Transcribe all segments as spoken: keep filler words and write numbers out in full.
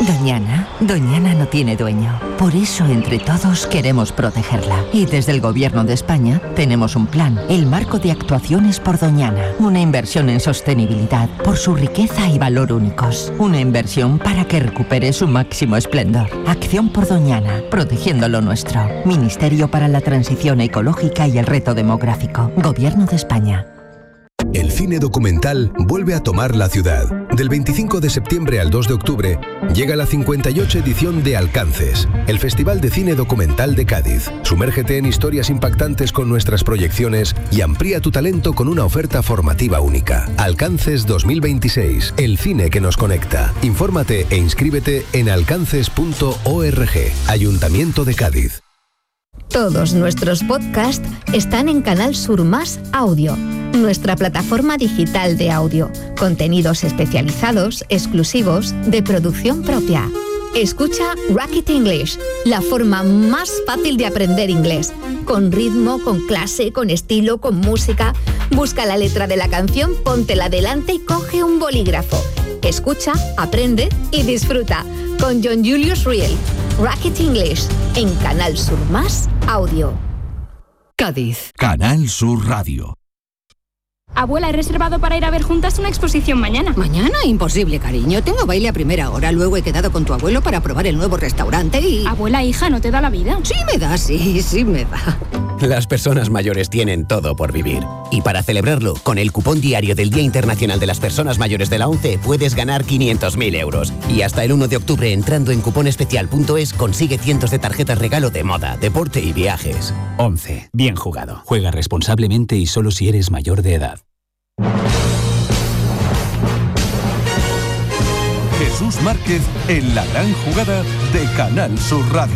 Doñana, Doñana no tiene dueño. Por eso entre todos queremos protegerla. Y desde el Gobierno de España tenemos un plan, el Marco de Actuaciones por Doñana. Una inversión en sostenibilidad por su riqueza y valor únicos. Una inversión para que recupere su máximo esplendor. Acción por Doñana, protegiendo lo nuestro. Ministerio para la Transición Ecológica y el Reto Demográfico. Gobierno de España. El cine documental vuelve a tomar la ciudad. Del veinticinco de septiembre al dos de octubre llega la cincuenta y ocho edición de Alcances, el Festival de Cine Documental de Cádiz. Sumérgete en historias impactantes con nuestras proyecciones y amplía tu talento con una oferta formativa única. Alcances dos mil veintiséis, el cine que nos conecta. Infórmate e inscríbete en alcances punto org. Ayuntamiento de Cádiz. Todos nuestros podcasts están en Canal Sur Más Audio, nuestra plataforma digital de audio. Contenidos especializados, exclusivos, de producción propia. Escucha Rocket English, la forma más fácil de aprender inglés. Con ritmo, con clase, con estilo, con música. Busca la letra de la canción, póntela delante y coge un bolígrafo. Escucha, aprende y disfruta. Con John Julius Reel. Rocket English, en Canal Sur Más Audio. Cádiz. Canal Sur Radio. Abuela, he reservado para ir a ver juntas una exposición mañana. ¿Mañana? Imposible, cariño. Tengo baile a primera hora, luego he quedado con tu abuelo para probar el nuevo restaurante y... Abuela, hija, ¿no te da la vida? Sí me da, sí, sí me da. Las personas mayores tienen todo por vivir. Y para celebrarlo, con el cupón diario del Día Internacional de las Personas Mayores de la ONCE puedes ganar quinientos mil euros. Y hasta el uno de octubre, entrando en cuponespecial punto es, consigue cientos de tarjetas regalo de moda, deporte y viajes. ONCE. Bien jugado. Juega responsablemente y solo si eres mayor de edad. Jesús Márquez en la gran jugada de Canal Sur Radio.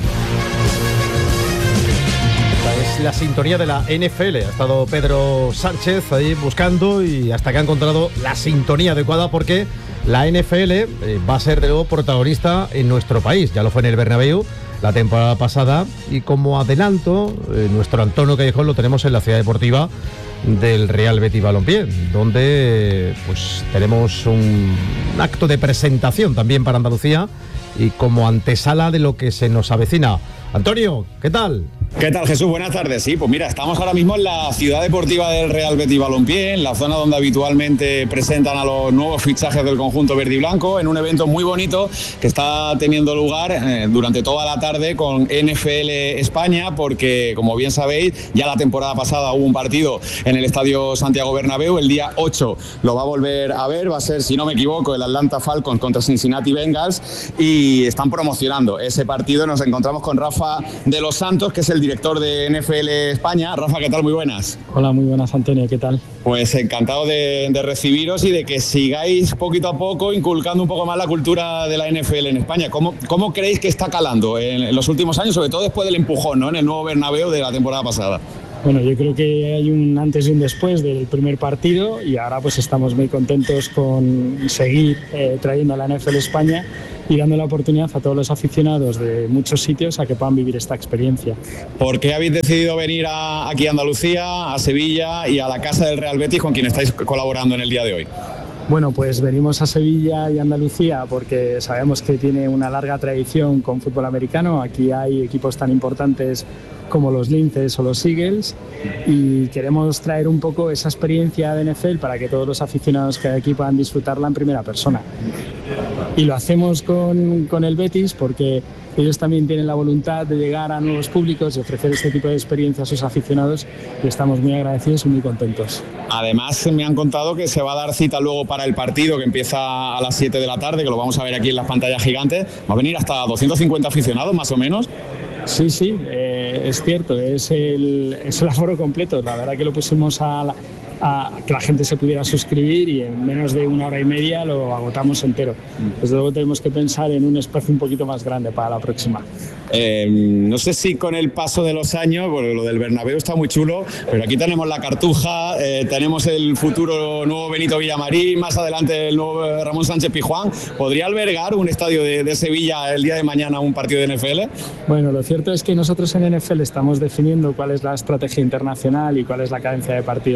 Es la sintonía de la N F L. Ha estado Pedro Sánchez ahí buscando y hasta que ha encontrado la sintonía adecuada, porque la N F L eh, va a ser de nuevo protagonista en nuestro país. Ya lo fue en el Bernabéu la temporada pasada y como adelanto, eh, nuestro Antonio Callejón lo tenemos en la Ciudad Deportiva del Real Betis Balompié, donde pues tenemos un acto de presentación también para Andalucía y como antesala de lo que se nos avecina. Antonio, ¿qué tal? ¿Qué tal, Jesús? Buenas tardes. Sí, pues mira, estamos ahora mismo en la Ciudad Deportiva del Real Betis Balompié, en la zona donde habitualmente presentan a los nuevos fichajes del conjunto verde y blanco, en un evento muy bonito que está teniendo lugar eh, durante toda la tarde con N F L España, porque, como bien sabéis, ya la temporada pasada hubo un partido en el Estadio Santiago Bernabéu, el día ocho lo va a volver a ver, va a ser, si no me equivoco, el Atlanta Falcons contra Cincinnati Bengals, y están promocionando ese partido. Nos encontramos con Rafa de los Santos, que es el director de N F L España. Rafa, ¿qué tal? Muy buenas. Hola, muy buenas, Antonio, ¿qué tal? Pues encantado de, de recibiros y de que sigáis poquito a poco inculcando un poco más la cultura de la N F L en España. ¿Cómo, cómo creéis que está calando en, en los últimos años, sobre todo después del empujón, ¿no?, en el nuevo Bernabéu de la temporada pasada? Bueno, yo creo que hay un antes y un después del primer partido y ahora pues estamos muy contentos con seguir eh, trayendo a la N F L España y dando la oportunidad a todos los aficionados de muchos sitios a que puedan vivir esta experiencia. ¿Por qué habéis decidido venir a, aquí a Andalucía, a Sevilla y a la Casa del Real Betis, con quien estáis colaborando en el día de hoy? Bueno, pues venimos a Sevilla y Andalucía porque sabemos que tiene una larga tradición con fútbol americano. Aquí hay equipos tan importantes como los Linces o los Eagles y queremos traer un poco esa experiencia de N F L para que todos los aficionados que hay aquí puedan disfrutarla en primera persona. Y lo hacemos con, con el Betis porque ellos también tienen la voluntad de llegar a nuevos públicos y ofrecer este tipo de experiencia a sus aficionados y estamos muy agradecidos y muy contentos. Además, me han contado que se va a dar cita luego para el partido que empieza a las siete de la tarde, que lo vamos a ver aquí en las pantallas gigantes. Va a venir hasta doscientos cincuenta aficionados, más o menos. Sí, sí, eh, es cierto, es el, es el aforo completo. La verdad que lo pusimos a, la, a que la gente se pudiera suscribir y en menos de una hora y media lo agotamos entero. Desde luego tenemos que pensar en un espacio un poquito más grande para la próxima. Eh, no sé si con el paso de los años, bueno, lo del Bernabéu está muy chulo, pero aquí tenemos la Cartuja, eh, tenemos el futuro nuevo Benito Villamarín, más adelante el nuevo Ramón Sánchez Pizjuán. ¿Podría albergar un estadio de, de Sevilla el día de mañana un partido de N F L? Bueno, lo cierto es que nosotros en N F L estamos definiendo cuál es la estrategia internacional y cuál es la cadencia de partidos que tenemos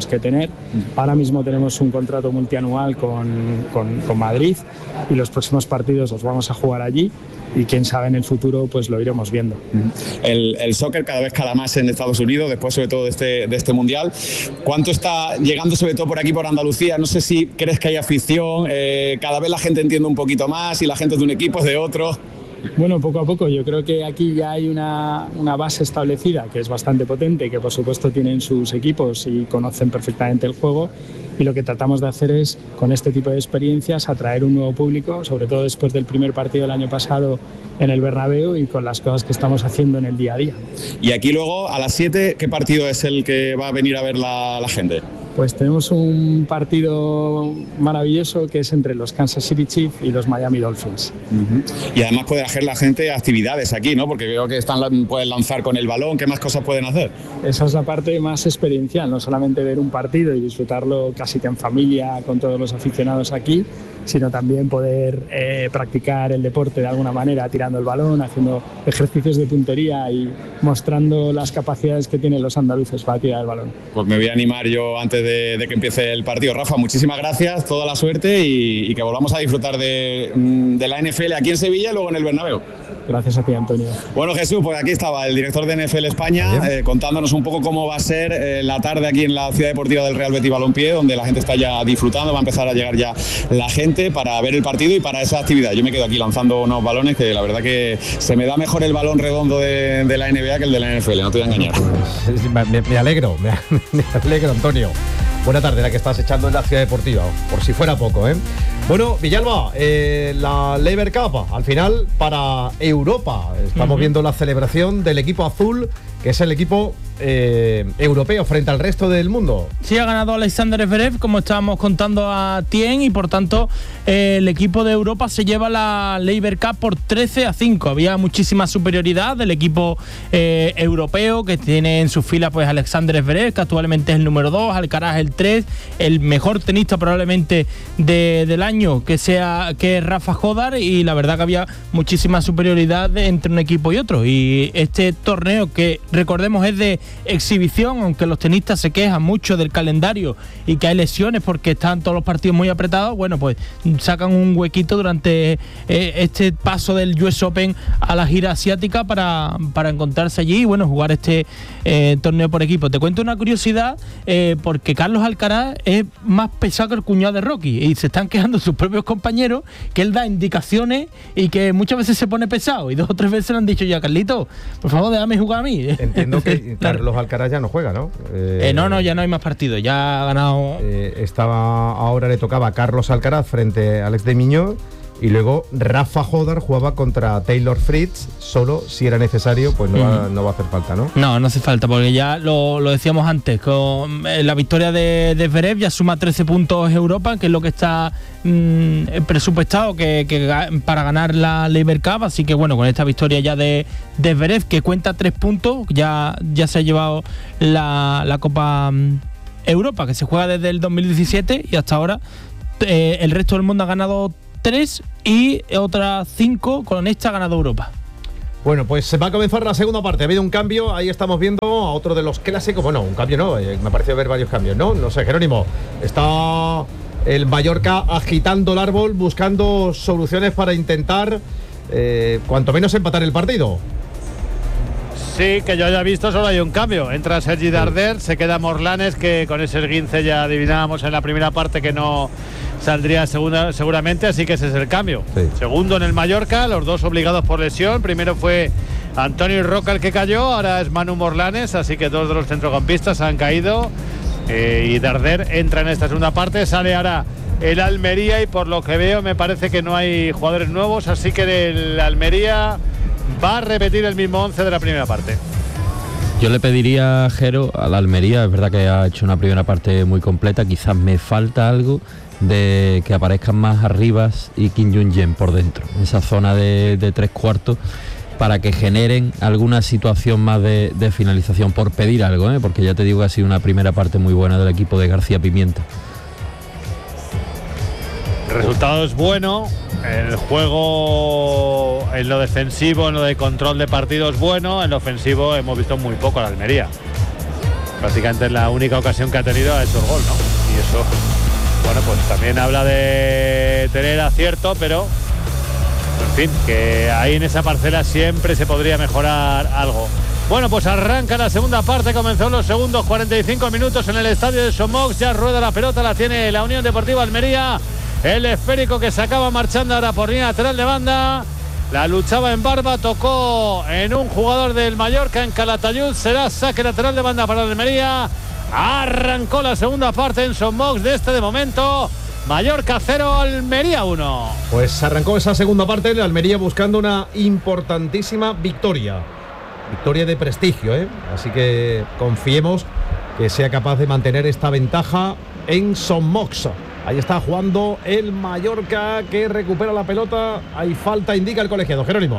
tenemos que tener. Ahora mismo tenemos un contrato multianual con, con, con Madrid y los próximos partidos los vamos a jugar allí. Y quién sabe en el futuro, pues lo iremos viendo. El, el soccer cada vez cala más en Estados Unidos, después sobre todo de este, de este Mundial. ¿Cuánto está llegando sobre todo por aquí, por Andalucía? No sé si crees que hay afición, eh, cada vez la gente entiende un poquito más, y la gente es de un equipo, es de otro. Bueno, poco a poco. Yo creo que aquí ya hay una, una base establecida que es bastante potente, que por supuesto tienen sus equipos y conocen perfectamente el juego. Y lo que tratamos de hacer es, con este tipo de experiencias, atraer un nuevo público, sobre todo después del primer partido del año pasado en el Bernabéu y con las cosas que estamos haciendo en el día a día. Y aquí luego, a las siete, ¿qué partido es el que va a venir a ver la, la gente? Pues tenemos un partido maravilloso que es entre los Kansas City Chiefs y los Miami Dolphins. Uh-huh. Y además puede hacer la gente actividades aquí, ¿no? Porque veo que están, pueden lanzar con el balón. ¿Qué más cosas pueden hacer? Esa es la parte más experiencial, no solamente ver un partido y disfrutarlo casi que en familia con todos los aficionados aquí, sino también poder eh, practicar el deporte de alguna manera, tirando el balón, haciendo ejercicios de puntería y mostrando las capacidades que tienen los andaluces para tirar el balón. Pues me voy a animar yo antes de, de que empiece el partido. Rafa, muchísimas gracias, toda la suerte y, y que volvamos a disfrutar de, de la N F L aquí en Sevilla y luego en el Bernabéu. Gracias a ti, Antonio. Bueno, Jesús, pues aquí estaba el director de N F L España eh, contándonos un poco cómo va a ser eh, la tarde aquí en la Ciudad Deportiva del Real Betis Balompié, donde la gente está ya disfrutando, va a empezar a llegar ya la gente para ver el partido y para esa actividad. Yo me quedo aquí lanzando unos balones que la verdad que se me da mejor el balón redondo de, de la N B A que el de la N F L, no te voy a engañar. Me, me alegro, me, me alegro, Antonio. Buena tarde la que estás echando en la Ciudad Deportiva, por si fuera poco, ¿eh? Bueno, Villalba, eh, la Lever Cup, al final para Europa. Estamos uh-huh. viendo la celebración del equipo azul, que es el equipo eh, europeo frente al resto del mundo. Sí, ha ganado Alexander Zverev, como estábamos contando a Tien, y por tanto eh, el equipo de Europa se lleva la Lever Cup por trece a cinco. Había muchísima superioridad del equipo eh, europeo, que tiene en sus filas pues Alexander Zverev, que actualmente es el número dos, Alcaraz el tres, el mejor tenista probablemente de, del año que sea que es Rafa Jodar, y la verdad que había muchísima superioridad entre un equipo y otro. Y este torneo, que recordemos es de exhibición, aunque los tenistas se quejan mucho del calendario y que hay lesiones porque están todos los partidos muy apretados, bueno, pues sacan un huequito durante eh, este paso del U S Open a la gira asiática para, para encontrarse allí y bueno, jugar este eh, torneo por equipo. Te cuento una curiosidad, eh, porque Carlos Alcaraz es más pesado que el cuñado de Rocky y se están quejando sus propios compañeros que él da indicaciones y que muchas veces se pone pesado, y dos o tres veces le han dicho ya: Carlito, por favor, déjame jugar a mí. Entiendo que Carlos Alcaraz ya no juega, ¿no? Eh, eh, no, no, ya no hay más partidos, ya ha ganado. Eh, estaba, ahora le tocaba a Carlos Alcaraz frente a Alex de Miño, y luego Rafa Jodar jugaba contra Taylor Fritz, solo si era necesario, pues no, mm. va, no va a hacer falta, ¿no? No, no hace falta, porque ya lo, lo decíamos antes, con la victoria de, de Zverev ya suma trece puntos Europa, que es lo que está mmm, presupuestado que, que para ganar la Lever Cup, así que bueno, con esta victoria ya de, de Zverev, que cuenta tres puntos, ya, ya se ha llevado la, la Copa Europa, que se juega desde el dos mil diecisiete y hasta ahora eh, el resto del mundo ha ganado tres y otras cinco, con esta ha ganado Europa. Bueno, pues se va a comenzar la segunda parte. Ha habido un cambio, ahí estamos viendo a otro de los clásicos. Bueno, un cambio no, eh, me ha parecido ver varios cambios, ¿no? No sé, Jerónimo, está el Mallorca agitando el árbol, buscando soluciones para intentar, eh, cuanto menos, empatar el partido. Sí, que yo haya visto, solo hay un cambio. Entra Sergi Darder, se queda Morlanes, que con ese esguince ya adivinábamos en la primera parte que no saldría segunda, seguramente, así que ese es el cambio. Sí. Segundo en el Mallorca, los dos obligados por lesión. Primero fue Antonio Roca el que cayó, ahora es Manu Morlanes, así que dos de los centrocampistas han caído. Eh, y Darder entra en esta segunda parte, sale ahora el Almería, y por lo que veo me parece que no hay jugadores nuevos, así que el Almería va a repetir el mismo once de la primera parte. Yo le pediría a Jero, a la Almería, es verdad que ha hecho una primera parte muy completa, quizás me falta algo de que aparezcan más Arribas y Kim Jong-un por dentro, esa zona de, de tres cuartos, para que generen alguna situación más de, de finalización, por pedir algo, ¿eh? Porque ya te digo que ha sido una primera parte muy buena del equipo de García Pimienta. El resultado es bueno, el juego en lo defensivo, en lo de control de partido es bueno, en lo ofensivo hemos visto muy poco a la Almería. prácticamente es la única ocasión que ha tenido ha hecho el gol, ¿no? Y eso, bueno, pues también habla de tener acierto, pero en fin, que ahí en esa parcela siempre se podría mejorar algo. Bueno, pues arranca la segunda parte, comenzó los segundos cuarenta y cinco minutos en el estadio de Somox, ya rueda la pelota, la tiene la Unión Deportiva Almería, el esférico que se acaba marchando ahora por línea lateral de banda, la luchaba en Barba, tocó en un jugador del Mallorca, en Calatayud, será saque lateral de banda para Almería, arrancó la segunda parte en Somox de este de momento, Mallorca cero, Almería uno. Pues arrancó esa segunda parte, el Almería buscando una importantísima victoria. Victoria de prestigio, ¿eh? Así que confiemos que sea capaz de mantener esta ventaja en Somox. Ahí está jugando el Mallorca, que recupera la pelota. Hay falta, indica el colegiado. Jerónimo.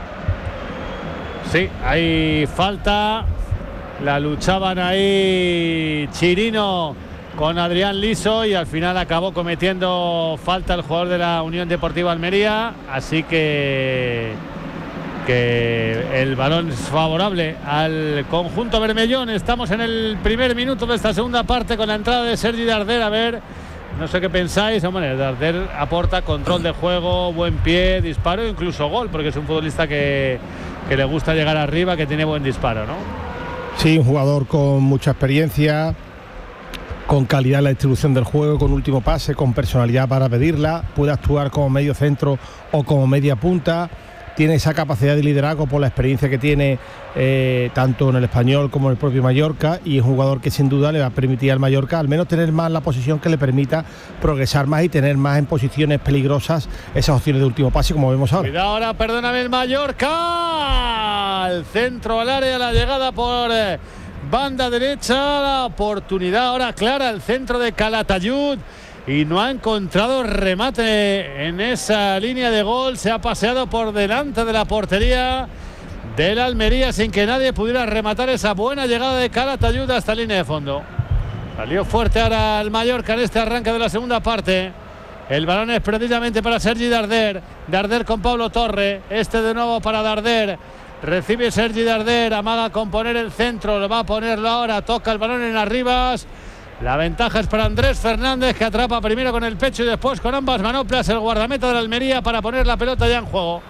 Sí, hay falta. La luchaban ahí Chirino con Adrián Liso y al final acabó cometiendo falta el jugador de la Unión Deportiva Almería. Así que... que el balón es favorable al conjunto bermellón. Estamos en el primer minuto de esta segunda parte con la entrada de Sergi Darder. A ver, no sé qué pensáis. Hombre, Darder aporta control de juego, buen pie, disparo, incluso gol, porque es un futbolista que, que le gusta llegar arriba, que tiene buen disparo, ¿no? Sí, un jugador con mucha experiencia, con calidad en la distribución del juego, con último pase, con personalidad para pedirla, puede actuar como medio centro o como media punta. Tiene esa capacidad de liderazgo por la experiencia que tiene eh, tanto en el Español como en el propio Mallorca, y es un jugador que sin duda le va a permitir al Mallorca al menos tener más la posición que le permita progresar más y tener más en posiciones peligrosas esas opciones de último pase, como vemos ahora. Cuidado ahora, perdóname, el Mallorca, al centro al área, la llegada por eh, banda derecha, la oportunidad ahora clara, el centro de Calatayud, y no ha encontrado remate en esa línea de gol. Se ha paseado por delante de la portería del Almería sin que nadie pudiera rematar esa buena llegada de Calatayud hasta línea de fondo. Salió fuerte ahora el Mallorca en este arranque de la segunda parte. El balón es precisamente para Sergi Darder. Darder con Pablo Torre. Este de nuevo para Darder. Recibe Sergi Darder. Amaga con poner el centro. Lo va a ponerlo ahora. Toca el balón en Arribas. La ventaja es para Andrés Fernández, que atrapa primero con el pecho y después con ambas manoplas el guardameta de la Almería para poner la pelota ya en juego.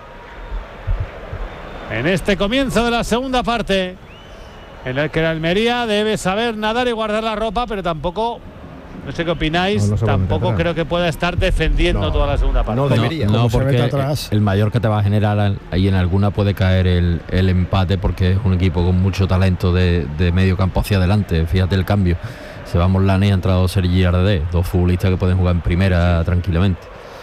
En este comienzo de la segunda parte, en el que la Almería debe saber nadar y guardar la ropa, pero tampoco, no sé qué opináis, no, no tampoco creo que pueda estar defendiendo no, toda la segunda parte. No debería. No, no, porque atrás. El Mallorca te va a generar, ahí en alguna puede caer el, el empate, porque es un equipo con mucho talento de, de medio campo hacia adelante. Fíjate el cambio. Se va Morlanes y ha entrado Sergi Darder, dos futbolistas que pueden jugar en primera tranquilamente.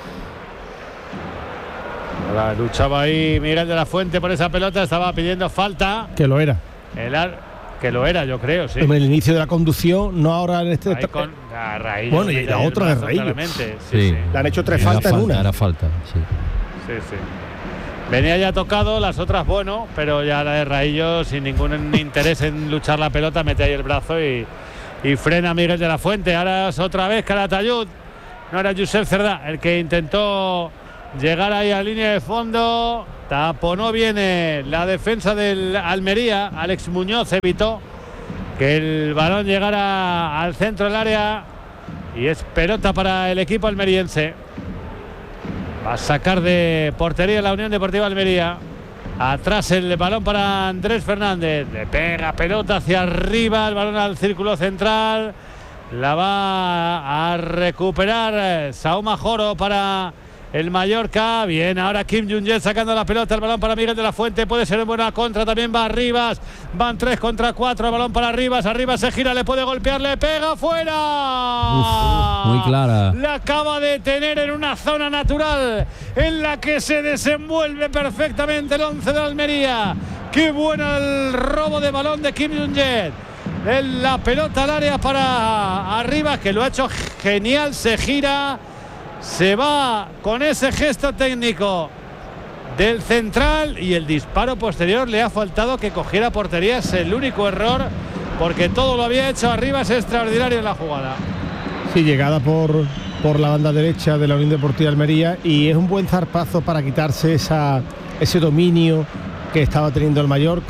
Ahora luchaba ahí Miguel de la Fuente por esa pelota, estaba pidiendo falta. Que lo era. El ar... Que lo era, yo creo, sí. En el inicio de la conducción, no ahora en este... Ahí con a Raillo, bueno, y la otra de Raillo. Sí, sí. Sí. Le han hecho tres faltas en una. Era falta, sí. Sí, sí. Venía ya tocado, las otras bueno, pero ya la de Raillo, sin ningún interés en luchar la pelota, mete ahí el brazo y... y frena a Miguel de la Fuente. Ahora es otra vez Calatayud, no era Josep Cerdá el que intentó llegar ahí a línea de fondo, taponó bien la defensa del Almería. Alex Muñoz evitó que el balón llegara al centro del área y es pelota para el equipo almeriense. Va a sacar de portería la Unión Deportiva Almería. Atrás el balón para Andrés Fernández. Le pega pelota hacia arriba. El balón al círculo central. La va a recuperar Sauma Joro para el Mallorca. Bien, ahora Kim Jong-il sacando la pelota. El balón para Miguel de la Fuente. Puede ser en buena contra. También va Arribas. Van tres contra cuatro. El balón para Arribas. Arribas se gira. Le puede golpear. Le pega fuera. Uf, muy clara. La acaba de tener en una zona natural en la que se desenvuelve perfectamente el once de Almería. Qué bueno el robo de balón de Kim Jong-il. La pelota al área para Arribas, que lo ha hecho genial. Se gira. Se va con ese gesto técnico del central y el disparo posterior le ha faltado que cogiera portería. Es el único error, porque todo lo había hecho Arribas extraordinario en la jugada. Sí, llegada por, por la banda derecha de la Unión Deportiva Almería, y es un buen zarpazo para quitarse esa, ese dominio que estaba teniendo el Mallorca, porque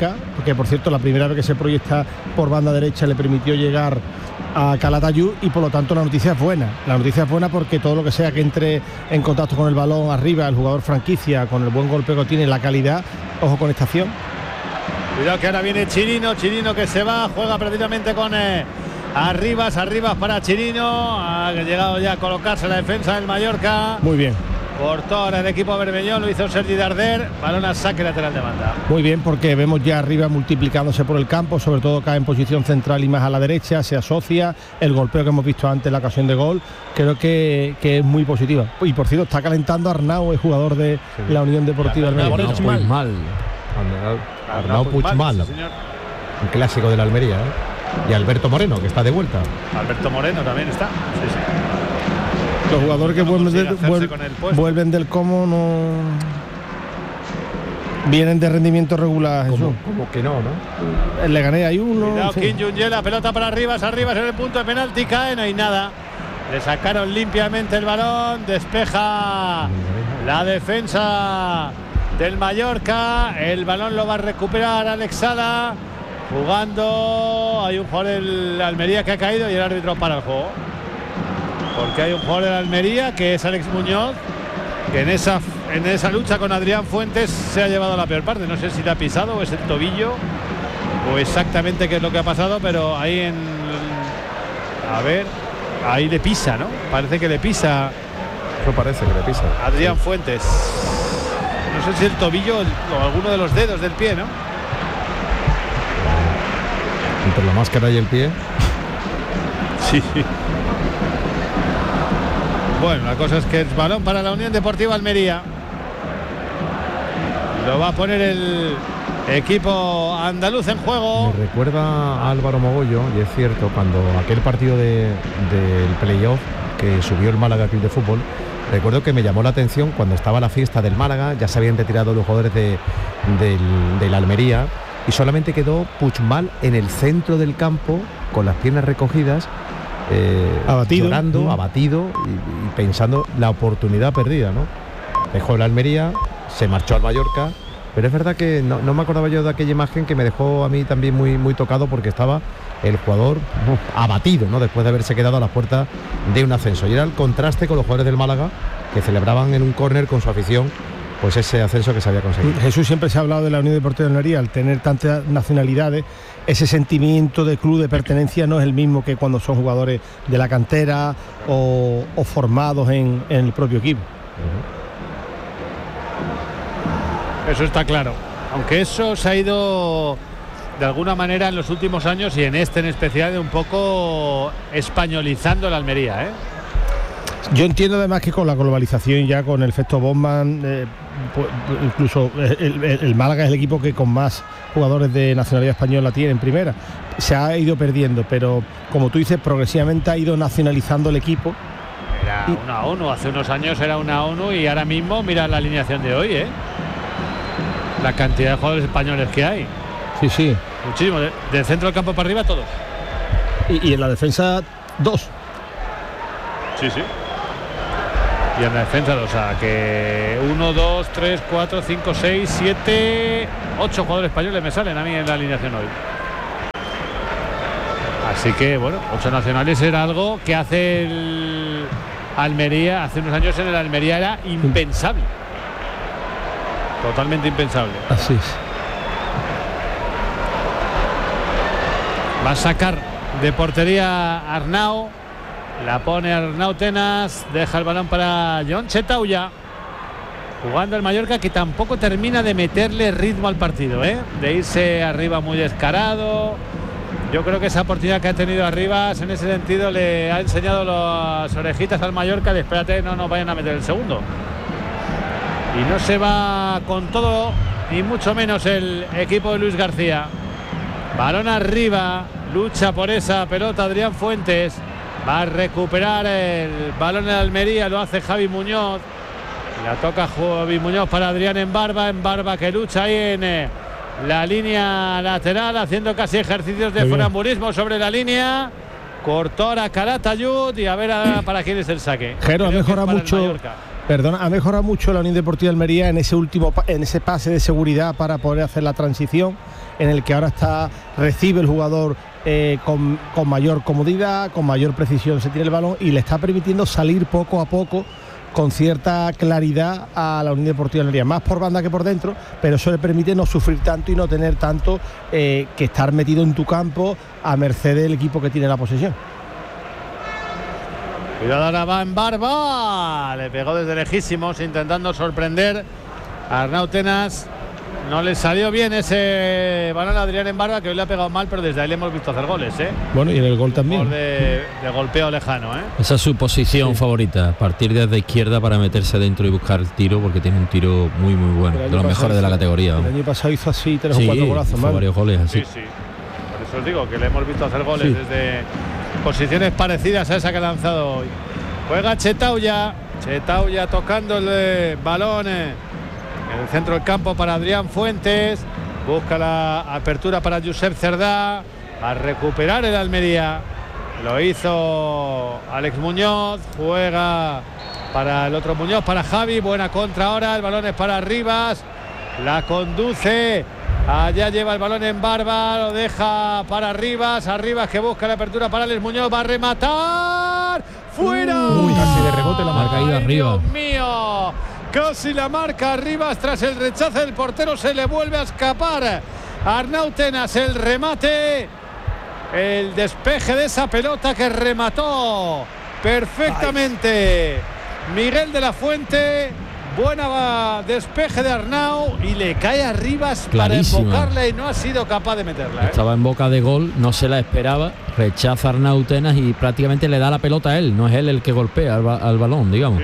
que por cierto la primera vez que se proyecta por banda derecha le permitió llegar a Calatayud y por lo tanto la noticia es buena. La noticia es buena porque todo lo que sea que entre en contacto con el balón arriba, el jugador franquicia, con el buen golpeo que tiene, la calidad, ojo con esta acción. Cuidado que ahora viene Chirino, Chirino que se va, juega prácticamente con eh, Arribas, Arribas para Chirino, ha llegado ya a colocarse la defensa del Mallorca. Muy bien. Cortó ahora el equipo bermellón, lo hizo Sergi Darder, balón a saque lateral de banda. Muy bien, porque vemos ya arriba multiplicándose por el campo, sobre todo cae en posición central y más a la derecha, se asocia, el golpeo que hemos visto antes en la ocasión de gol, creo que, que es muy positiva. Y por cierto, está calentando Arnau, el jugador de sí. la Unión Deportiva Almería. Arnau Puigmal. Arnau Puigmal, un clásico de la Almería, ¿eh? Y Alberto Moreno, que está de vuelta. Alberto Moreno también está, sí, sí. Los jugadores que vuelven, de, vuel, vuelven del Como no vienen de rendimiento regular. Como, como que no, ¿no? El Leganés hay uno. Cuidado, sí. Kim Jong-il, la pelota para Arribas, Arribas en el punto de penalti, cae, no hay nada. Le sacaron limpiamente el balón, despeja la defensa del Mallorca. El balón lo va a recuperar Alex Sala. Jugando, hay un jugador del Almería que ha caído y el árbitro para el juego. Porque hay un jugador de la Almería que es Alex Muñoz, que en esa, en esa lucha con Adrián Fuentes se ha llevado la peor parte. No sé si le ha pisado o es el tobillo o exactamente qué es lo que ha pasado, pero ahí en... A ver, ahí le pisa, ¿no? Parece que le pisa. Eso parece que le pisa. Adrián sí. Fuentes. No sé si el tobillo o alguno de los dedos del pie, ¿no? Entre la máscara y el pie. Sí. Bueno, la cosa es que es balón para la Unión Deportiva Almería. Lo va a poner el equipo andaluz en juego. Me recuerda a Álvaro Mogollo, y es cierto, cuando aquel partido de, del playoff que subió el Málaga Club de Fútbol, recuerdo que me llamó la atención cuando estaba la fiesta del Málaga, ya se habían retirado los jugadores de, del, de la Almería, y solamente quedó Puigmal en el centro del campo con las piernas recogidas. Eh, abatido, llorando, mm. abatido y, y pensando la oportunidad perdida, ¿no? Dejó el Almería, se marchó al Mallorca, pero es verdad que no, no me acordaba yo de aquella imagen que me dejó a mí también muy, muy tocado, porque estaba el jugador uh, abatido, ¿no? Después de haberse quedado a la puerta de un ascenso, y era el contraste con los jugadores del Málaga que celebraban en un córner con su afición pues ese ascenso que se había conseguido. Jesús, siempre se ha hablado de la Unión Deportiva de Almería, al tener tantas nacionalidades, ese sentimiento de club, de pertenencia, no es el mismo que cuando son jugadores de la cantera o, o formados en, en el propio equipo. Eso está claro, aunque eso se ha ido de alguna manera en los últimos años, y en este en especial, de un poco españolizando la Almería, ¿eh? Yo entiendo además que con la globalización, ya con el efecto Bosman, eh, pues, incluso el, el, el Málaga es el equipo que con más jugadores de nacionalidad española tiene en primera. Se ha ido perdiendo, pero como tú dices, progresivamente ha ido nacionalizando el equipo. Era y... una ONU, hace unos años era una ONU, y ahora mismo mira la alineación de hoy, ¿eh? La cantidad de jugadores españoles que hay. Sí, sí. Muchísimo, de, del centro del campo para arriba todos. Y, y en la defensa, dos. Sí, sí. Y en la defensa, o sea, que uno, dos, tres, cuatro, cinco, seis, siete, ocho jugadores españoles me salen a mí en la alineación hoy. Así que, bueno, ocho nacionales era algo que hace el Almería, hace unos años en el Almería era impensable. Totalmente impensable. Así es. Va a sacar de portería Arnau. La pone Arnau Tenas, deja el balón para John Chetauya, jugando el Mallorca, que tampoco termina de meterle ritmo al partido, ¿eh? De irse arriba muy descarado. Yo creo que esa oportunidad que ha tenido Arribas en ese sentido le ha enseñado las orejitas al Mallorca de espérate, no nos vayan a meter el segundo. Y no se va con todo, ni mucho menos el equipo de Luis García. Balón arriba, lucha por esa pelota Adrián Fuentes. Va a recuperar el balón en Almería, lo hace Javi Muñoz. La toca Javi Muñoz para Adrián en Barba, en Barba que lucha ahí en eh, la línea lateral, haciendo casi ejercicios de funambulismo sobre la línea. Cortó ahora Calatayud y a ver a, para quién es el saque. Jero, ha mejorado mucho, Perdona, ha mejorado mucho la Unión Deportiva Almería en ese último en ese pase de seguridad para poder hacer la transición, en el que ahora está recibe el jugador eh, con, con mayor comodidad, con mayor precisión se tiene el balón y le está permitiendo salir poco a poco con cierta claridad a la Unión Deportiva Almería, más por banda que por dentro, pero eso le permite no sufrir tanto y no tener tanto eh, que estar metido en tu campo a merced del equipo que tiene la posesión. Cuidado, ahora va en Barba, le pegó desde lejísimos intentando sorprender a Arnau Tenas. No le salió bien ese balón a Adrián en Barba, que hoy le ha pegado mal, pero desde ahí le hemos visto hacer goles, ¿eh? Bueno, y en el gol también. De, de golpeo lejano, ¿eh? Esa es su posición sí. favorita, partir desde izquierda para meterse dentro y buscar el tiro, porque tiene un tiro muy muy bueno, de los mejores de la categoría. El año pasado hizo así tres sí, o cuatro golazos, hizo varios goles así. Sí, sí. Por eso os digo que le hemos visto hacer goles sí. desde posiciones parecidas a esa que ha lanzado hoy. Juega Chetauya, Chetauya tocando el balón en el centro del campo para Adrián Fuentes, busca la apertura para Josep Cerdá, a recuperar el Almería, lo hizo Alex Muñoz, juega para el otro Muñoz, para Javi, buena contra ahora, el balón es para Rivas, la conduce, allá lleva el balón en Barba, lo deja para Rivas, a Rivas que busca la apertura para Alex Muñoz, va a rematar, fuera. Uy, casi de rebote la marca ahí arriba. Dios mío, casi la marca Rivas tras el rechazo del portero, se le vuelve a escapar a Arnau Tenas el remate, el despeje de esa pelota que remató perfectamente Ay. Miguel de la Fuente. Buena despeje de Arnau y le cae a Rivas Clarísima. para embocarla y no ha sido capaz de meterla. ¿eh? Estaba en boca de gol, no se la esperaba, rechaza a Arnau Tenas y prácticamente le da la pelota a él, no es él el que golpea al, ba al balón, digamos.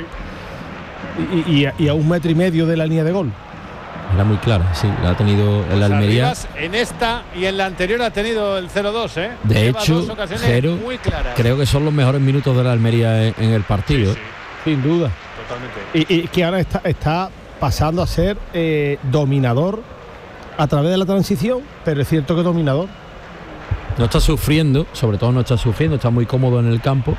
Sí. Y, y, a, y a un metro y medio de la línea de gol. Era muy clara, sí, la ha tenido el Almería. Rivas en esta y en la anterior ha tenido el cero dos, ¿eh? De Lleva hecho, Jero, muy claras. creo que son los mejores minutos de la Almería en, en el partido. Sí, sí. Sin duda. Totalmente. Y, y que ahora está, está pasando a ser eh, dominador a través de la transición, pero es cierto que dominador. No está sufriendo, sobre todo no está sufriendo, está muy cómodo en el campo.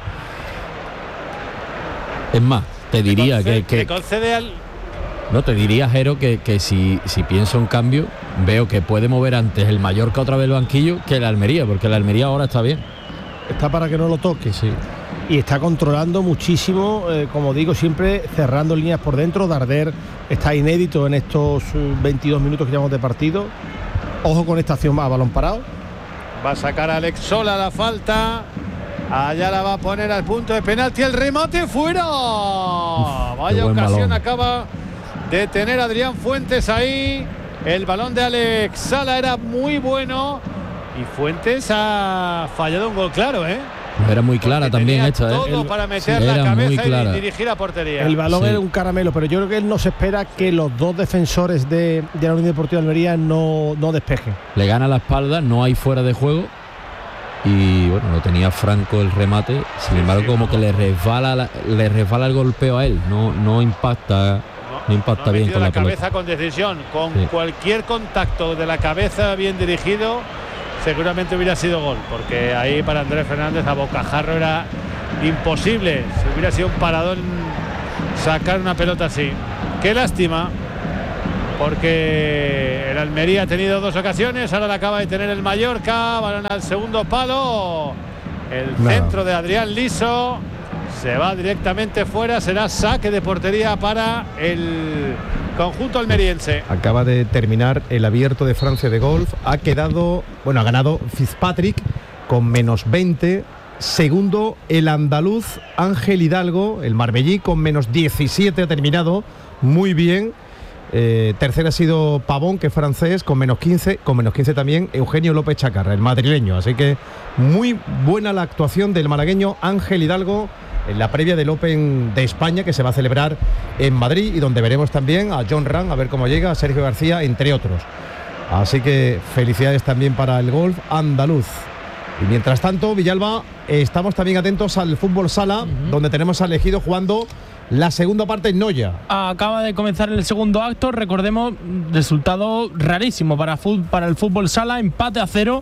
Es más, te diría concede, que, que... Te concede al... No, te diría, Jero, que, que si, si pienso en cambio, veo que puede mover antes el Mallorca otra vez el banquillo que el Almería, porque el Almería ahora está bien. Está para que no lo toque. Sí. Y está controlando muchísimo, eh, como digo, siempre cerrando líneas por dentro. Darder está inédito en estos veintidós minutos que llevamos de partido. Ojo con esta acción a balón parado. Va a sacar a Alex Sola la falta. Allá la va a poner al punto de penalti. El remate fuera. Uf, Vaya ocasión balón. Acaba de tener Adrián Fuentes ahí. El balón de Alex Sala era muy bueno. Y Fuentes ha fallado un gol claro, ¿eh? Era muy clara Porque también esta, ¿eh? Todo El, para meter sí, la muy cabeza y dirigir a portería. El balón sí. era un caramelo, pero yo creo que él no se espera que los dos defensores de, de la Unión Deportiva de Almería no, no despejen. Le gana la espalda, no hay fuera de juego. Y bueno, lo tenía franco el remate. Sin embargo, sí, sí, como no. que le resbala la, le resbala el golpeo a él. No, no impacta. No, no impacta no bien con la, la cabeza pelota. Con decisión, con sí. cualquier contacto de la cabeza bien dirigido, seguramente hubiera sido gol, porque ahí para Andrés Fernández a bocajarro era imposible. Si hubiera sido un paradón sacar una pelota así. Qué lástima, porque el Almería ha tenido dos ocasiones, ahora la acaba de tener el Mallorca. Balón al segundo palo, el no. centro de Adrián Liso se va directamente fuera, será saque de portería para el conjunto almeriense. Acaba de terminar el Abierto de Francia de golf, ha quedado, bueno, ha ganado Fitzpatrick con menos veinte, segundo el andaluz Ángel Hidalgo, el marbellí, con menos diecisiete, ha terminado muy bien. Eh, tercero ha sido Pavón, que es francés, con menos quince, con menos quince también Eugenio López Chacarra, el madrileño. Así que muy buena la actuación del malagueño Ángel Hidalgo en la previa del Open de España, que se va a celebrar en Madrid y donde veremos también a John Ram, a ver cómo llega, a Sergio García, entre otros. Así que felicidades también para el golf andaluz. Y mientras tanto, Villalba, estamos también atentos al fútbol sala, uh-huh. donde tenemos al Ejido jugando la segunda parte en Noya. Acaba de comenzar el segundo acto, recordemos, resultado rarísimo para, para el fútbol sala, empate a cero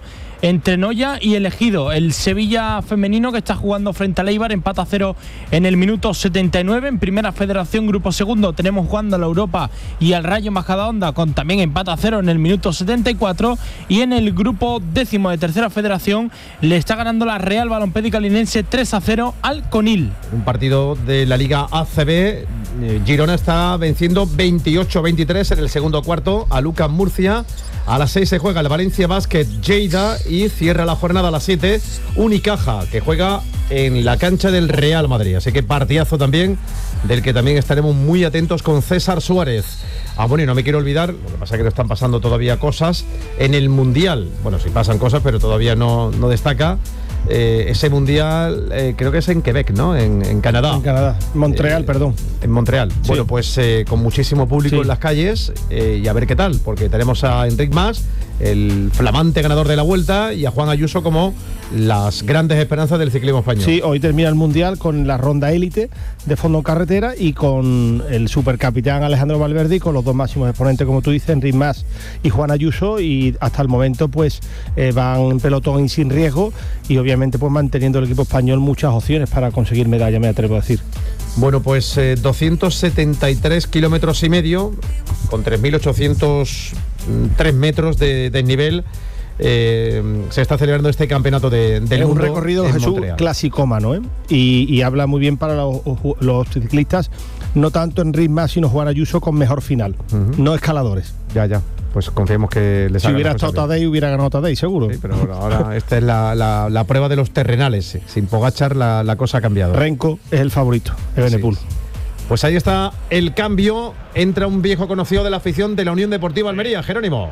entre Noya y el Ejido. El Sevilla femenino, que está jugando frente al Eibar, empata a cero en el minuto setenta y nueve. En Primera Federación, grupo segundo, tenemos jugando a la Europa y al Rayo Majadahonda, con también empata a cero en el minuto setenta y cuatro. Y en el grupo décimo de Tercera Federación le está ganando la Real Balompédica Linense tres a cero al Conil. Un partido de la Liga A C B. Girona está venciendo veintiocho a veintitrés en el segundo cuarto a Lucas Murcia. A las seis se juega el Valencia Basket Lleida y cierra la jornada a las siete Unicaja, que juega en la cancha del Real Madrid. Así que partidazo también, del que también estaremos muy atentos con César Suárez. Ah, bueno, y no me quiero olvidar, lo que pasa es que no están pasando todavía cosas en el Mundial. Bueno, sí pasan cosas, pero todavía no, no destaca. Eh, ese mundial eh, creo que es en Quebec, ¿no? En, en Canadá. En Canadá. Montreal, eh, perdón. En Montreal. Sí. Bueno, pues eh, con muchísimo público sí. en las calles eh, y a ver qué tal, porque tenemos a Enric Mas, el flamante ganador de la Vuelta, y a Juan Ayuso como las grandes esperanzas del ciclismo español. Sí, hoy termina el mundial con la ronda élite de fondo en carretera y con el supercapitán Alejandro Valverde y con los dos máximos exponentes, como tú dices, Enric Mas y Juan Ayuso, y hasta el momento pues eh, van en pelotón y sin riesgo, y obviamente pues manteniendo el equipo español muchas opciones para conseguir medalla, me atrevo a decir. Bueno, pues eh, doscientos setenta y tres kilómetros y medio con tres mil ochocientos tres metros de desnivel. Eh, se está celebrando este campeonato de, del es mundo. Un recorrido, Jesús, Montreal. Clasicómano, ¿eh? y, y habla muy bien para los, los ciclistas, no tanto en ritmo, sino Juan Ayuso con mejor final, uh-huh. no escaladores. Ya, ya. Pues confiemos que les Si hubiera estado Tadej, hubiera ganado Tadej, seguro. Sí, pero bueno, ahora esta es la, la, la prueba de los terrenales. Sí. Sin Pogačar la, la cosa ha cambiado. Renko es el favorito, Evenepoel. Sí. Pues ahí está el cambio. Entra un viejo conocido de la afición de la Unión Deportiva Almería, Jerónimo.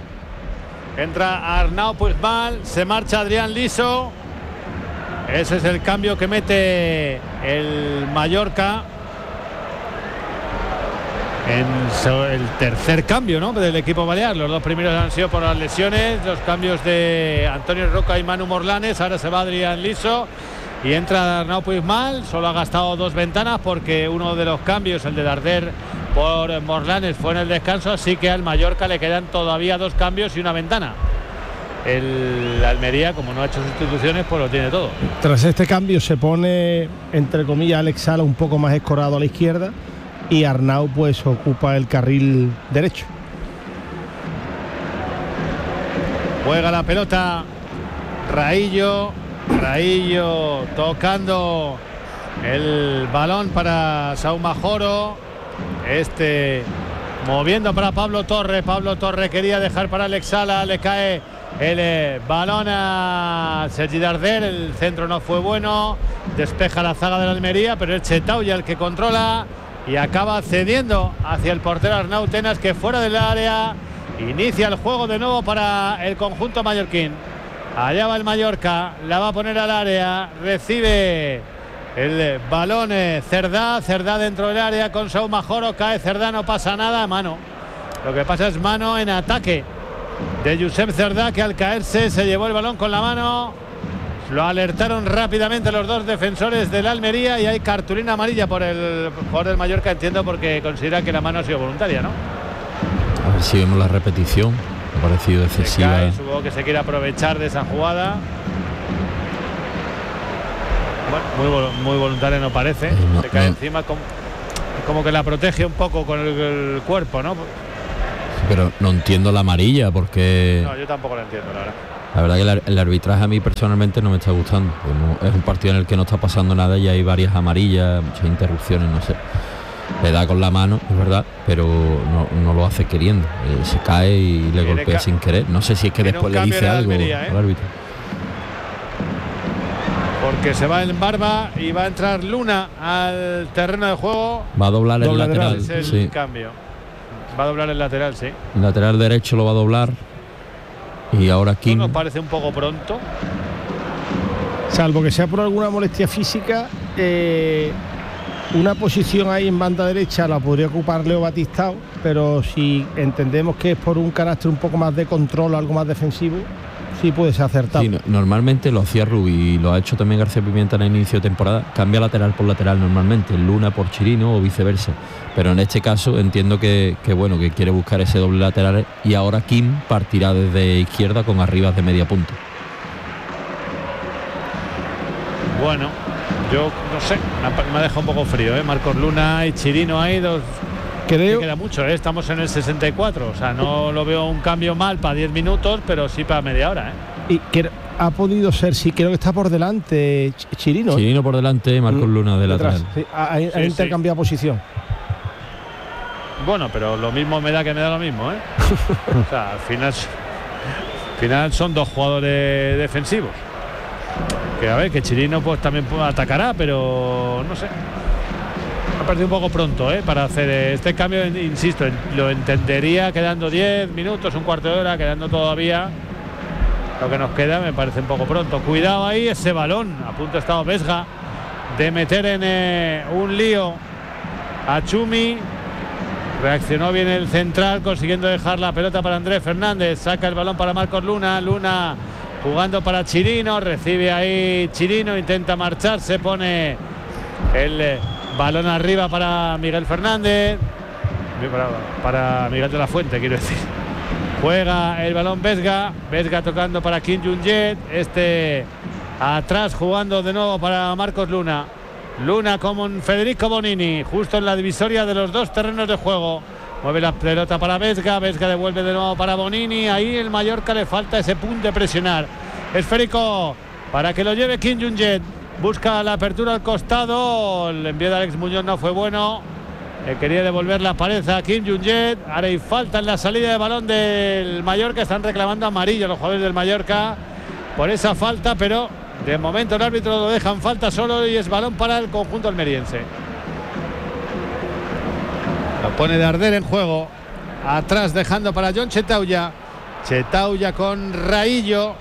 Entra Arnau Puigmal, se marcha Adrián Liso. Ese es el cambio que mete el Mallorca. En el tercer cambio, ¿no?, del equipo balear. Los dos primeros han sido por las lesiones. Los cambios de Antonio Roca y Manu Morlanes. Ahora se va Adrián Liso y entra Arnau Puigmal. Solo ha gastado dos ventanas porque uno de los cambios, el de Darder por Morlanes, fue en el descanso. Así que al Mallorca le quedan todavía dos cambios y una ventana. El Almería, como no ha hecho sustituciones, pues lo tiene todo. Tras este cambio se pone, entre comillas, Alex Sala un poco más escorado a la izquierda y Arnau pues ocupa el carril derecho. Juega la pelota Raillo, Raillo tocando el balón para Saumajoro, este moviendo para Pablo Torre. Pablo Torre quería dejar para Alex Sala, le cae el eh, balón a Sergi Darder, el centro no fue bueno, despeja la zaga de la Almería, pero es Chetauya el que controla y acaba cediendo hacia el portero Arnau Tenas, que fuera del área inicia el juego de nuevo para el conjunto mallorquín. Allá va el Mallorca, la va a poner al área, recibe el balón eh, Cerdá, Cerdá dentro del área con Saumajoro, cae Cerdá, no pasa nada, mano. Lo que pasa es mano en ataque de Josep Cerdá, que al caerse se llevó el balón con la mano. Lo alertaron rápidamente los dos defensores del Almería y hay cartulina amarilla por el jugador del Mallorca, entiendo, porque considera que la mano ha sido voluntaria, ¿no? A ver si vemos la repetición. Me ha parecido excesiva. Cae, supongo que se quiere aprovechar de esa jugada. Bueno, muy, muy voluntaria no parece. No, se cae no. encima como, como que la protege un poco con el, el cuerpo, ¿no? Pero no entiendo la amarilla porque... No, yo tampoco la entiendo, la verdad. La verdad que el, el arbitraje a mí personalmente no me está gustando. No, es un partido en el que no está pasando nada y hay varias amarillas, muchas interrupciones, no sé. Le da con la mano, es verdad, pero no, no lo hace queriendo. Eh, se cae y le golpea sin querer. No sé si es que después le dice algo Almería, ¿eh? al árbitro. Porque se va en barba y va a entrar Luna al terreno de juego. Va a doblar el lateral. Es el sí. cambio. Va a doblar el lateral, sí. El lateral derecho lo va a doblar. Y ahora Kim. ¿No nos parece un poco pronto? Salvo que sea por alguna molestia física, eh, una posición ahí en banda derecha la podría ocupar Leo Batistao, pero si entendemos que es por un carácter un poco más de control, algo más defensivo, sí puede ser acertado. Sí, no, normalmente lo hacía Rubí y lo ha hecho también García Pimienta en el inicio de temporada. Cambia lateral por lateral normalmente, Luna por Chirino o viceversa. Pero en este caso entiendo que, que bueno, que quiere buscar ese doble lateral y ahora Kim partirá desde izquierda con arribas de media punta. Bueno, yo no sé, me ha dejado un poco frío, ¿eh? Marcos Luna y Chirino ahí, dos. Creo que queda mucho, ¿eh? Estamos en el sesenta y cuatro, o sea, no lo veo un cambio mal para diez minutos, pero sí para media hora, ¿eh? Y que ha podido ser, sí, creo que está por delante Chirino. Chirino por delante, Marcos Luna de lateral. Sí, ha, ha sí, intercambiado sí. posición. Bueno, pero lo mismo me da que me da lo mismo, ¿eh? O sea, al final, al final son dos jugadores defensivos. Que a ver, que Chirino pues también atacará, pero no sé. Me ha parecido un poco pronto, ¿eh? Para hacer este cambio, insisto, lo entendería quedando diez minutos, un cuarto de hora, quedando todavía lo que nos queda, me parece un poco pronto. Cuidado ahí, ese balón, a punto ha estado Vesga de meter en eh, un lío a Chumi. Reaccionó bien el central, consiguiendo dejar la pelota para Andrés Fernández. Saca el balón para Marcos Luna. Luna jugando para Chirino. Recibe ahí Chirino, intenta marcharse, pone el eh, balón arriba para Miguel Fernández. Para, para Miguel de la Fuente, quiero decir. Juega el balón Vesga. Vesga tocando para Kim Jong-jet. Este atrás jugando de nuevo para Marcos Luna. Luna con Federico Bonini, justo en la divisoria de los dos terrenos de juego. Mueve la pelota para Vesga. Vesga devuelve de nuevo para Bonini. Ahí el Mallorca le falta ese punto de presionar. Esférico para que lo lleve Kim Jong-jet. Busca la apertura al costado. El envío de Alex Muñoz no fue bueno. Eh, quería devolver la pared a Kim Jong-jet. Ahora hay falta en la salida de balón del Mallorca. Están reclamando amarillo los jugadores del Mallorca por esa falta, pero de momento el árbitro lo deja en falta solo y es balón para el conjunto almeriense. Lo pone Darder en juego. Atrás dejando para John Chetauya. Chetauya con Raillo.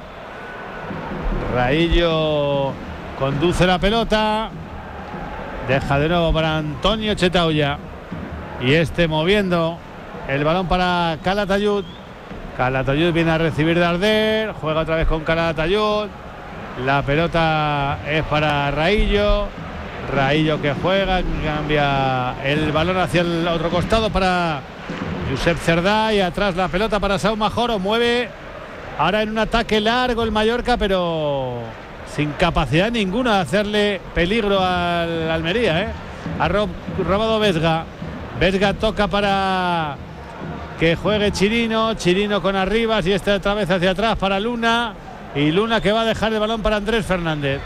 Raillo conduce la pelota. Deja de nuevo para Antonio Chetauya. Y este moviendo el balón para Calatayud. Calatayud viene a recibir Darder. Juega otra vez con Calatayud. La pelota es para Raillo. Raillo que juega, cambia el balón hacia el otro costado para Josep Cerdá. Y atrás la pelota para Sau Majoro. Mueve ahora en un ataque largo el Mallorca, pero sin capacidad ninguna de hacerle peligro al Almería, ¿eh? Ha ro robado Vesga. Vesga toca para que juegue Chirino. Chirino con Arribas y este otra vez hacia atrás para Luna. Y Luna que va a dejar el balón para Andrés Fernández.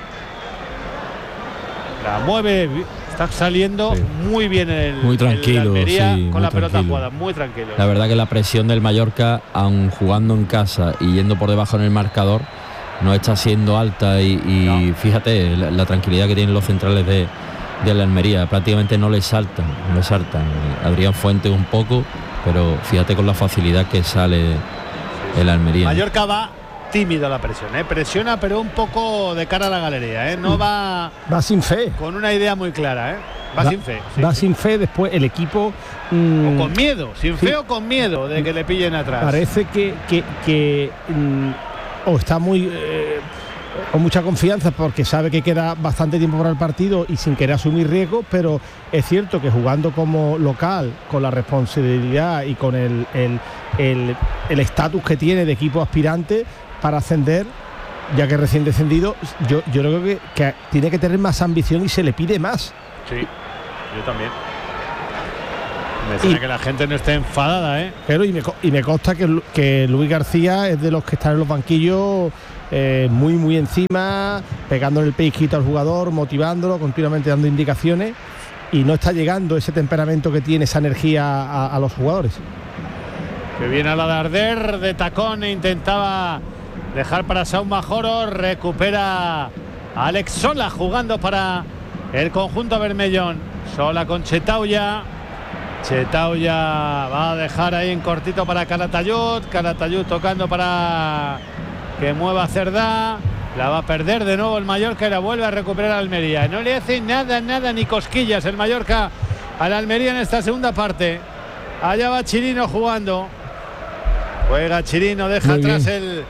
La mueve, está saliendo sí. muy bien el, muy tranquilo, el Almería sí, con la tranquilo. pelota jugada, muy tranquilo. La verdad que la presión del Mallorca, aun jugando en casa y yendo por debajo en el marcador, no está siendo alta y, y no. fíjate la, la tranquilidad que tienen los centrales de, de la Almería, prácticamente no les saltan, no les saltan. Adrián Fuentes un poco, pero fíjate con la facilidad que sale sí, el Almería. Mallorca va tímido a la presión, ¿eh? Presiona pero un poco de cara a la galería, ¿eh? No va va sin fe, con una idea muy clara, ¿eh? Va, va sin fe sí. va sin fe. Después el equipo mmm, o con miedo, sin sí. fe o con miedo de que le pillen atrás. Parece que, que, que mmm, o está muy eh, con mucha confianza porque sabe que queda bastante tiempo para el partido y sin querer asumir riesgos, pero es cierto que jugando como local, con la responsabilidad y con el el el el estatus que tiene de equipo aspirante para ascender, ya que recién descendido, yo, yo creo que, que tiene que tener más ambición y se le pide más. Sí, yo también. Me suena que la gente no esté enfadada, ¿eh? Pero y me, y me consta que, que Luis García es de los que están en los banquillos eh, muy, muy encima, pegándole el pellizquito al jugador, motivándolo, continuamente dando indicaciones, y no está llegando ese temperamento que tiene, esa energía a, a los jugadores. Que viene a la de Arder, de tacón, e intentaba dejar para Sau Majoro. Recupera a Alex Sola jugando para el conjunto bermellón. Sola con Chetauya. Chetauya va a dejar ahí en cortito para Calatayud. Calatayud tocando para que mueva Cerdá. La va a perder de nuevo el Mallorca y la vuelve a recuperar Almería. No le hace nada, nada, ni cosquillas el Mallorca al Almería en esta segunda parte. Allá va Chirino jugando. Juega Chirino, deja atrás el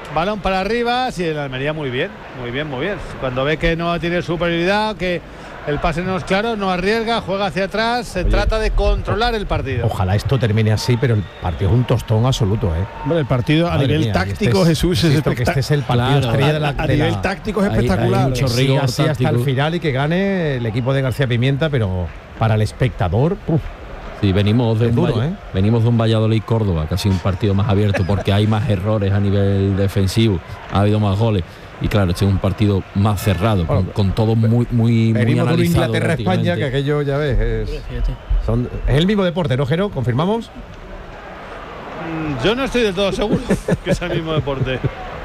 balón para arriba, sí, el Almería muy bien, muy bien, muy bien. Cuando ve que no tiene superioridad, que el pase no es claro, no arriesga, juega hacia atrás, se Oye, trata de controlar el partido. Ojalá esto termine así, pero el partido es un tostón absoluto, ¿eh? Bueno, el partido a nivel mía, táctico, este es, Jesús, es espectacular. Este es el partido claro, estrella de la, a, a nivel la, táctico es espectacular. Hay, hay mucho rigor, sí, así hasta el final y que gane el equipo de García Pimienta, pero para el espectador, uf. Sí, venimos de, un duro, Valle, ¿eh? venimos de un Valladolid-Córdoba, casi un partido más abierto porque hay más errores a nivel defensivo, ha habido más goles. Y claro, este es un partido más cerrado, bueno, con, con todo muy muy, muy analizado. Venimos de Inglaterra-España, que aquello ya ves, es, son, es el mismo deporte, ¿no, Jero? ¿Confirmamos? Mm, yo no estoy del todo seguro que es el mismo deporte.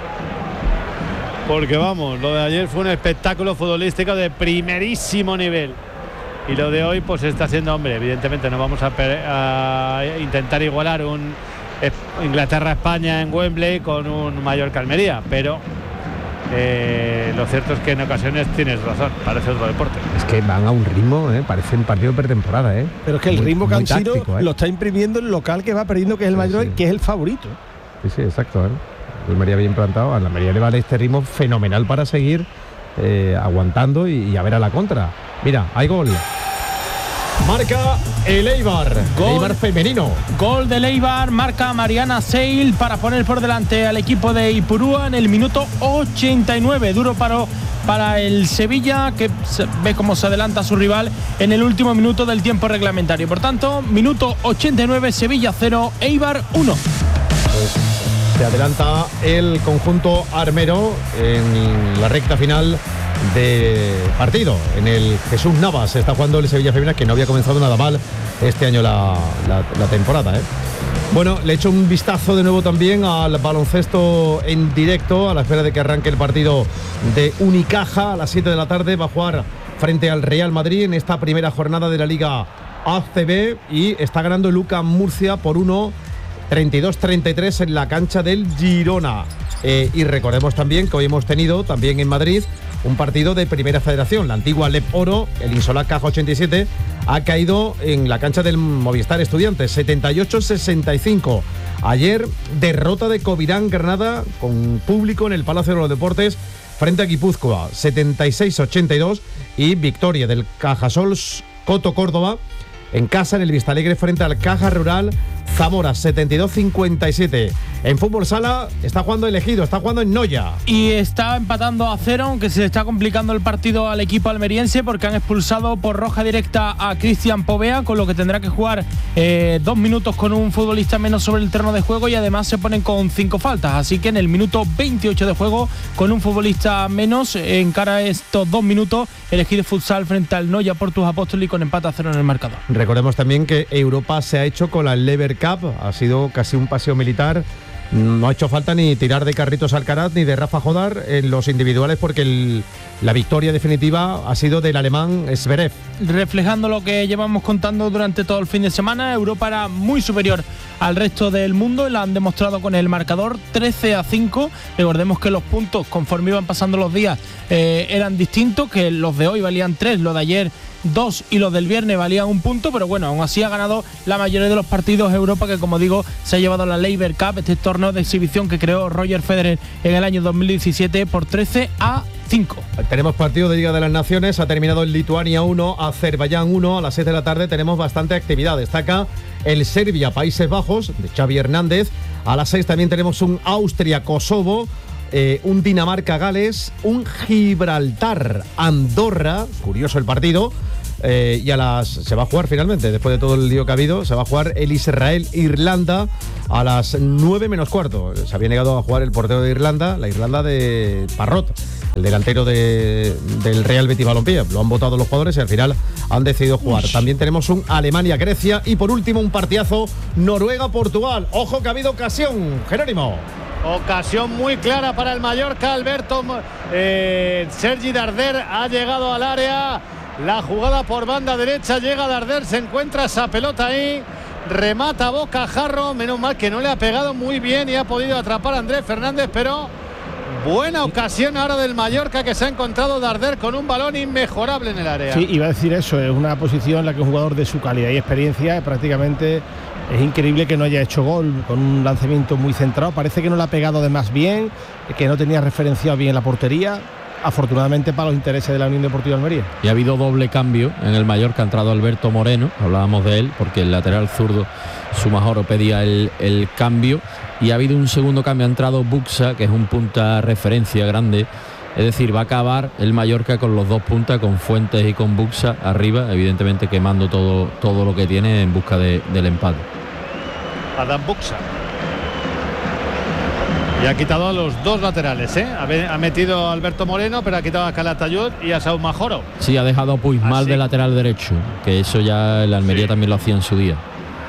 Porque vamos, lo de ayer fue un espectáculo futbolístico de primerísimo nivel. Y lo de hoy pues está siendo, hombre, evidentemente no vamos a, a intentar igualar un Inglaterra-España en Wembley con un Mallorca-Almería, pero eh, lo cierto es que en ocasiones tienes razón, parece otro deporte. Es que van a un ritmo, ¿eh? Parece un partido de pretemporada, ¿eh? Pero es que el muy, ritmo Cansino táctico, ¿eh? Lo está imprimiendo el local que va perdiendo, que es el sí, Mallorca, sí. que es el favorito. Sí, sí, exacto, ¿eh? El Almería bien plantado, a la Almería le vale este ritmo fenomenal para seguir eh, aguantando y, y a ver a la contra. Mira, hay gol. Marca el Eibar, gol, el Eibar femenino. Gol del Eibar, marca Mariana Seil para poner por delante al equipo de Ipurúa en el minuto ochenta y nueve. Duro paro para el Sevilla, que ve cómo se adelanta a su rival en el último minuto del tiempo reglamentario. Por tanto, minuto ochenta y nueve, Sevilla cero, Eibar uno. Pues se adelanta el conjunto armero en la recta final de partido. En el Jesús Navas está jugando el Sevilla Femenina, que no había comenzado nada mal este año la, la, la temporada, ¿eh? Bueno, le echo un vistazo de nuevo también al baloncesto en directo a la espera de que arranque el partido de Unicaja a las siete de la tarde. Va a jugar frente al Real Madrid en esta primera jornada de la Liga A C B y está ganando el UCAM Murcia por uno, treinta y dos treinta y tres en la cancha del Girona. Eh, y recordemos también que hoy hemos tenido también en Madrid un partido de Primera Federación. La antigua Lep Oro, el Insolac Caja ochenta y siete, ha caído en la cancha del Movistar Estudiantes, setenta y ocho sesenta y cinco. Ayer, derrota de Covirán Granada con público en el Palacio de los Deportes frente a Guipúzcoa, setenta y seis ochenta y dos. Y victoria del Cajasol Coto Córdoba en casa en el Vistalegre frente al Caja Rural Zamora, setenta y dos cincuenta y siete. En fútbol sala está jugando el Ejido, está jugando en Noya. Y está empatando a cero, aunque se le está complicando el partido al equipo almeriense porque han expulsado por roja directa a Cristian Povea, con lo que tendrá que jugar eh, dos minutos con un futbolista menos sobre el terreno de juego y además se ponen con cinco faltas. Así que en el minuto veintiocho de juego, con un futbolista menos, encara estos dos minutos el Ejido Futsal frente al Noya Portus Apóstoli con empate a cero en el marcador. Recordemos también que Europa se ha hecho con la Lever Cup, ha sido casi un paseo militar. No ha hecho falta ni tirar de Carlitos Alcaraz ni de Rafa Jodar en los individuales porque el, la victoria definitiva ha sido del alemán Zverev. Reflejando lo que llevamos contando durante todo el fin de semana, Europa era muy superior al resto del mundo y la han demostrado con el marcador trece a cinco. Recordemos que los puntos, conforme iban pasando los días, eh, eran distintos, que los de hoy valían tres, los de ayer dos y los del viernes valían un punto, pero bueno, aún así ha ganado la mayoría de los partidos Europa, que como digo se ha llevado la Lever Cup, este torneo de exhibición que creó Roger Federer en el año dos mil diecisiete, por trece a cinco. Tenemos partido de Liga de las Naciones, ha terminado el Lituania uno, Azerbaiyán uno, a las seis de la tarde tenemos bastante actividad, destaca el Serbia Países Bajos de Xavi Hernández, a las seis también tenemos un Austria Kosovo, Eh, un Dinamarca-Gales, un Gibraltar-Andorra, curioso el partido, eh, y a las se va a jugar finalmente, después de todo el lío que ha habido, se va a jugar el Israel-Irlanda a las nueve menos cuarto. Se había negado a jugar el portero de Irlanda, la Irlanda de Parrot, el delantero de, del Real Betis Balompié. Lo han votado los jugadores y al final han decidido jugar. Ush. También tenemos un Alemania-Grecia y por último un partidazo Noruega-Portugal. Ojo que ha habido ocasión, Jerónimo. Ocasión muy clara para el Mallorca, Alberto. Eh, Sergi Darder ha llegado al área. La jugada por banda derecha, llega Darder, se encuentra esa pelota ahí. Remata a bocajarro, menos mal que no le ha pegado muy bien y ha podido atrapar a Andrés Fernández, pero buena ocasión ahora del Mallorca, que se ha encontrado Darder con un balón inmejorable en el área. Sí, iba a decir eso, es una posición en la que un jugador de su calidad y experiencia prácticamente Es increíble que no haya hecho gol con un lanzamiento muy centrado. Parece que no le ha pegado de más bien, que no tenía referenciado bien la portería. Afortunadamente para los intereses de la Unión Deportiva Almería. Y ha habido doble cambio en el Mallorca. Ha entrado Alberto Moreno, hablábamos de él, porque el lateral zurdo Sumajoro pedía el, el cambio. Y ha habido un segundo cambio, ha entrado Buxa, que es un punta referencia grande. Es decir, va a acabar el Mallorca con los dos puntas, con Fuentes y con Buxa arriba, evidentemente quemando todo, todo lo que tiene en busca de, del empate. Adam Buxa. Y ha quitado a los dos laterales, ¿eh? Ha metido a Alberto Moreno, pero ha quitado a Calatayud y a Sumajoro. Sí, ha dejado a Puigmal de lateral derecho, que eso ya el Almería sí. también lo hacía en su día.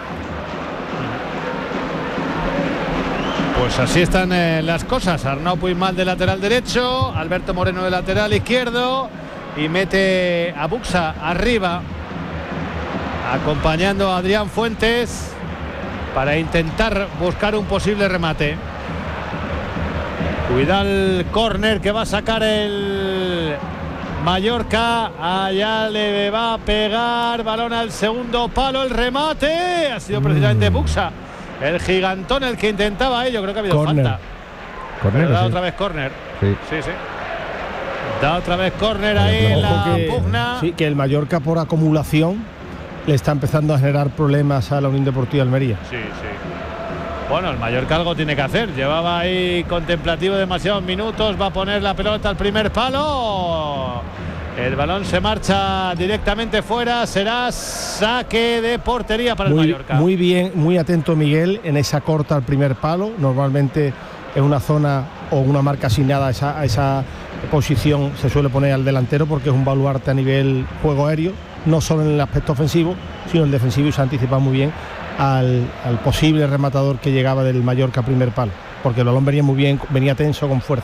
Pues así están eh, las cosas. Arnau Puigmal de lateral derecho, Alberto Moreno de lateral izquierdo y mete a Buxa arriba, acompañando a Adrián Fuentes para intentar buscar un posible remate. Cuidado el córner que va a sacar el Mallorca. Allá le va a pegar. Balón al segundo palo. El remate. Ha sido precisamente mm. Buxa, el gigantón, el que intentaba ello. Creo que ha habido corner. falta. Corner, Pero da sí. otra vez córner. Sí. sí, sí. Da otra vez córner ahí en la que, pugna. Sí, que el Mallorca por acumulación le está empezando a generar problemas a la Unión Deportiva Almería. Sí, sí. Bueno, el Mallorca algo tiene que hacer. Llevaba ahí contemplativo demasiados minutos. Va a poner la pelota al primer palo. El balón se marcha directamente fuera. Será saque de portería para muy, el Mallorca. Muy bien, muy atento Miguel en esa corta al primer palo. Normalmente en una zona o una marca asignada a esa, a esa posición se suele poner al delantero, porque es un baluarte a nivel juego aéreo, no solo en el aspecto ofensivo, sino en el defensivo, y se ha anticipado muy bien Al, al posible rematador que llegaba del Mallorca primer palo, porque el balón venía muy bien, venía tenso, con fuerza.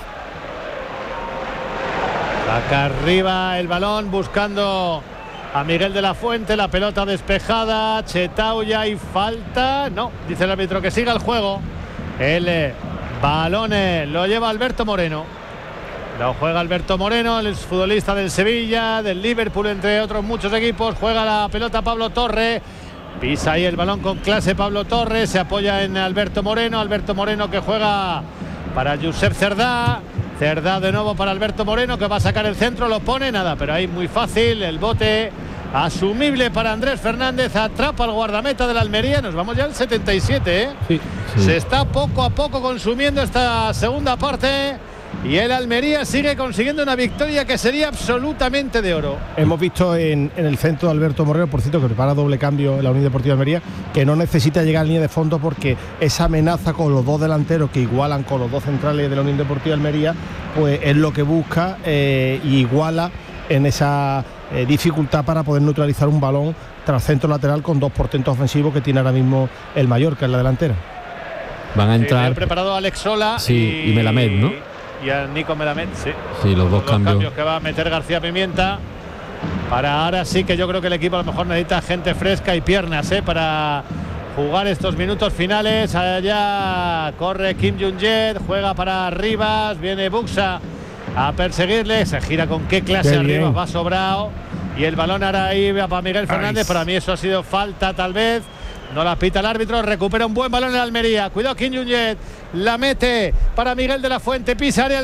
Saca arriba el balón buscando a Miguel de la Fuente, la pelota despejada. Chetauya y falta. No, dice el árbitro que siga el juego. El eh, balón eh, lo lleva Alberto Moreno. Lo juega Alberto Moreno, el futbolista del Sevilla, del Liverpool, entre otros muchos equipos. Juega la pelota Pablo Torre. Pisa ahí el balón con clase Pablo Torres, se apoya en Alberto Moreno. Alberto Moreno que juega para Josep Cerdá. Cerdá de nuevo para Alberto Moreno, que va a sacar el centro, lo pone, nada, pero ahí muy fácil, el bote asumible para Andrés Fernández, atrapa al guardameta de la Almería. Nos vamos ya al setenta y siete, ¿eh? Sí, sí. Se está poco a poco consumiendo esta segunda parte. Y el Almería sigue consiguiendo una victoria que sería absolutamente de oro. Hemos visto en, en el centro de Alberto Moreno, por cierto, que prepara doble cambio en la Unión Deportiva Almería, que no necesita llegar a línea de fondo, porque esa amenaza con los dos delanteros que igualan con los dos centrales de la Unión Deportiva Almería, pues es lo que busca eh, y iguala en esa eh, dificultad para poder neutralizar un balón tras centro lateral con dos portentos ofensivos que tiene ahora mismo el Mallorca en la delantera. Van a entrar. Sí, preparado a Alex Sola sí, y, y Melamed, ¿no? Y a Nico Melamed, sí. Sí, los, los dos, dos cambios. cambios que va a meter García Pimienta. Para ahora sí que yo creo que el equipo a lo mejor necesita gente fresca y piernas, ¿eh? Para jugar estos minutos finales. Allá corre Kim Jong-jet, juega para Rivas, viene Buxa a perseguirle, se gira con qué clase qué arriba, bien. va sobrado. Y el balón ahora ahí va para Miguel Fernández. Ay. Para mí eso ha sido falta tal vez. No la pita el árbitro, recupera un buen balón en Almería. Cuidado Kim Jong-jet, la mete para Miguel de la Fuente, pisaré el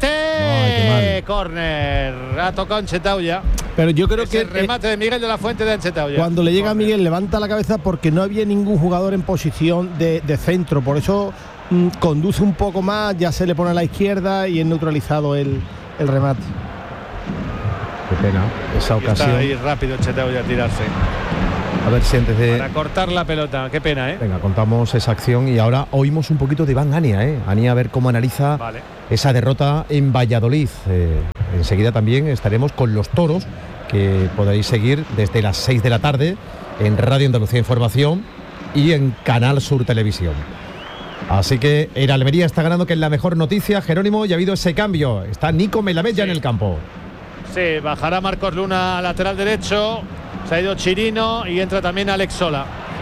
remate. Córner, ha tocado Chetauya. Pero yo creo es que el remate eh, de Miguel de la Fuente de Chetauya. Cuando le llega a Corner. Miguel, levanta la cabeza, porque no había ningún jugador en posición de, de centro, por eso mmm, conduce un poco más, ya se le pone a la izquierda y es neutralizado el, el remate. Qué pena esa y ocasión. Está ahí rápido Chetauya a tirarse. A ver si antes de... Para cortar la pelota, qué pena, ¿eh? Venga, contamos esa acción y ahora oímos un poquito de Iván Ania, ¿eh? Ania, a ver cómo analiza vale. esa derrota en Valladolid. Eh, enseguida también estaremos con los toros, que podréis seguir desde las seis de la tarde en Radio Andalucía Información y en Canal Sur Televisión. Así que el Almería está ganando, que es la mejor noticia, Jerónimo, y ha habido ese cambio. Está Nico Melamed ya sí. en el campo. Sí, bajará Marcos Luna lateral derecho. Se ha ido Chirino y entra también Alex Sola.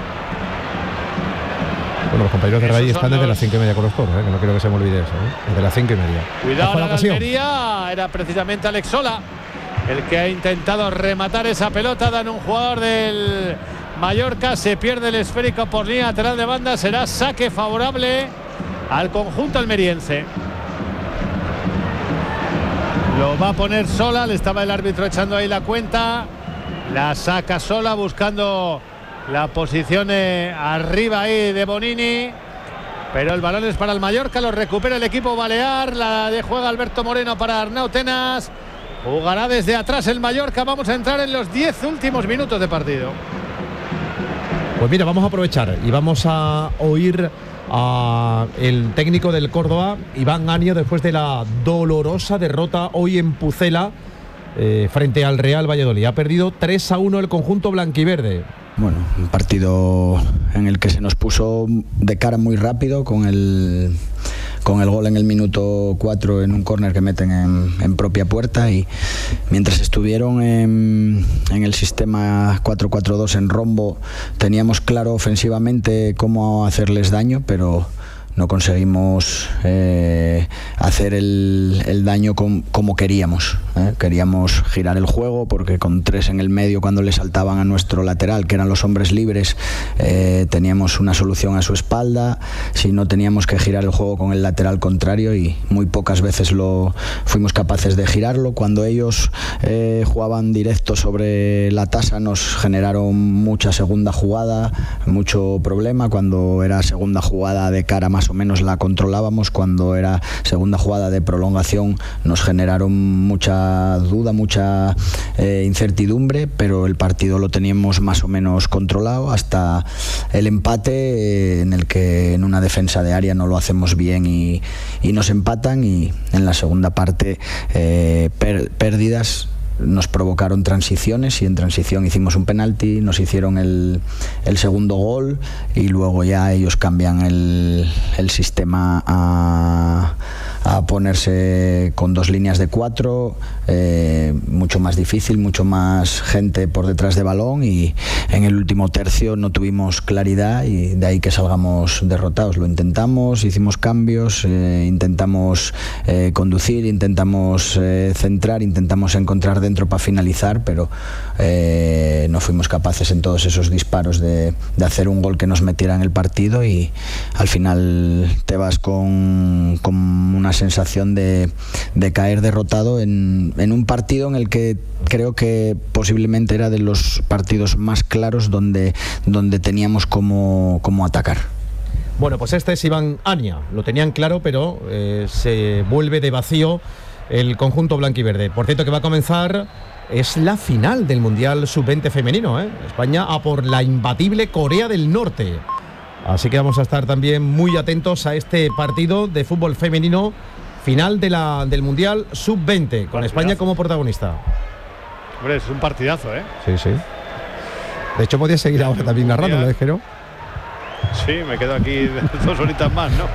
Bueno, los compañeros de Radio están los... desde las cinco y media con los toros, ¿eh? Que no quiero que se me olvide eso, ¿eh? Desde las cinco y media. Cuidado la Almería, era precisamente Alex Sola el que ha intentado rematar esa pelota. Dan un jugador del Mallorca, se pierde el esférico por línea lateral de banda, será saque favorable al conjunto almeriense. Lo va a poner sola, le estaba el árbitro echando ahí la cuenta, la saca sola buscando la posición eh, arriba ahí de Bonini, pero el balón es para el Mallorca, lo recupera el equipo balear, la de juega Alberto Moreno para Arnau Tenas, jugará desde atrás el Mallorca. Vamos a entrar en los diez últimos minutos de partido. Pues mira, vamos a aprovechar y vamos a oír a el técnico del Córdoba, Iván Año, después de la dolorosa derrota hoy en Pucela eh, frente al Real Valladolid. Ha perdido tres a uno el conjunto blanquiverde. Bueno, un partido en el que se nos puso de cara muy rápido con el, con el gol en el minuto cuatro en un córner que meten en, en propia puerta, y mientras estuvieron en, en el sistema cuatro cuatro dos en rombo teníamos claro ofensivamente cómo hacerles daño, pero no conseguimos eh, hacer el, el daño com, como queríamos. ¿eh? Queríamos girar el juego porque con tres en el medio, cuando le saltaban a nuestro lateral, que eran los hombres libres, eh, teníamos una solución a su espalda. Si no, teníamos que girar el juego con el lateral contrario, y muy pocas veces lo fuimos capaces de girarlo. Cuando ellos eh, jugaban directo sobre la tasa, nos generaron mucha segunda jugada, mucho problema. Cuando era segunda jugada de cara, más o menos la controlábamos. Cuando era segunda jugada de prolongación, nos generaron mucha duda, mucha eh, incertidumbre, pero el partido lo teníamos más o menos controlado hasta el empate, eh, en el que en una defensa de área no lo hacemos bien y, y nos empatan, y en la segunda parte eh, per, pérdidas nos provocaron transiciones, y en transición hicimos un penalti, nos hicieron el, el segundo gol, y luego ya ellos cambian el, el sistema a, a ponerse con dos líneas de cuatro, eh, mucho más difícil, mucho más gente por detrás de balón, y en el último tercio no tuvimos claridad, y de ahí que salgamos derrotados. Lo intentamos, hicimos cambios, eh, intentamos eh, conducir, intentamos eh, centrar, intentamos encontrar dentro para finalizar, pero eh, no fuimos capaces en todos esos disparos de, de hacer un gol que nos metiera en el partido, y al final te vas con, con una sensación de, de caer derrotado en, en un partido en el que creo que posiblemente era de los partidos más claros donde, donde teníamos cómo, cómo atacar. Bueno, pues este es Iván Aña, lo tenían claro, pero eh, se vuelve de vacío el conjunto blanquiverde. Por cierto, que va a comenzar, es la final del Mundial sub veinte femenino, ¿eh? España a por la imbatible Corea del Norte. Así que vamos a estar también muy atentos a este partido de fútbol femenino, final de la, del Mundial sub veinte, con España como protagonista. Hombre, es un partidazo, ¿eh? Sí, sí. De hecho, podía seguir ahora también narrando, ¿lo dejé, no? Sí, me quedo aquí dos horitas más, ¿no?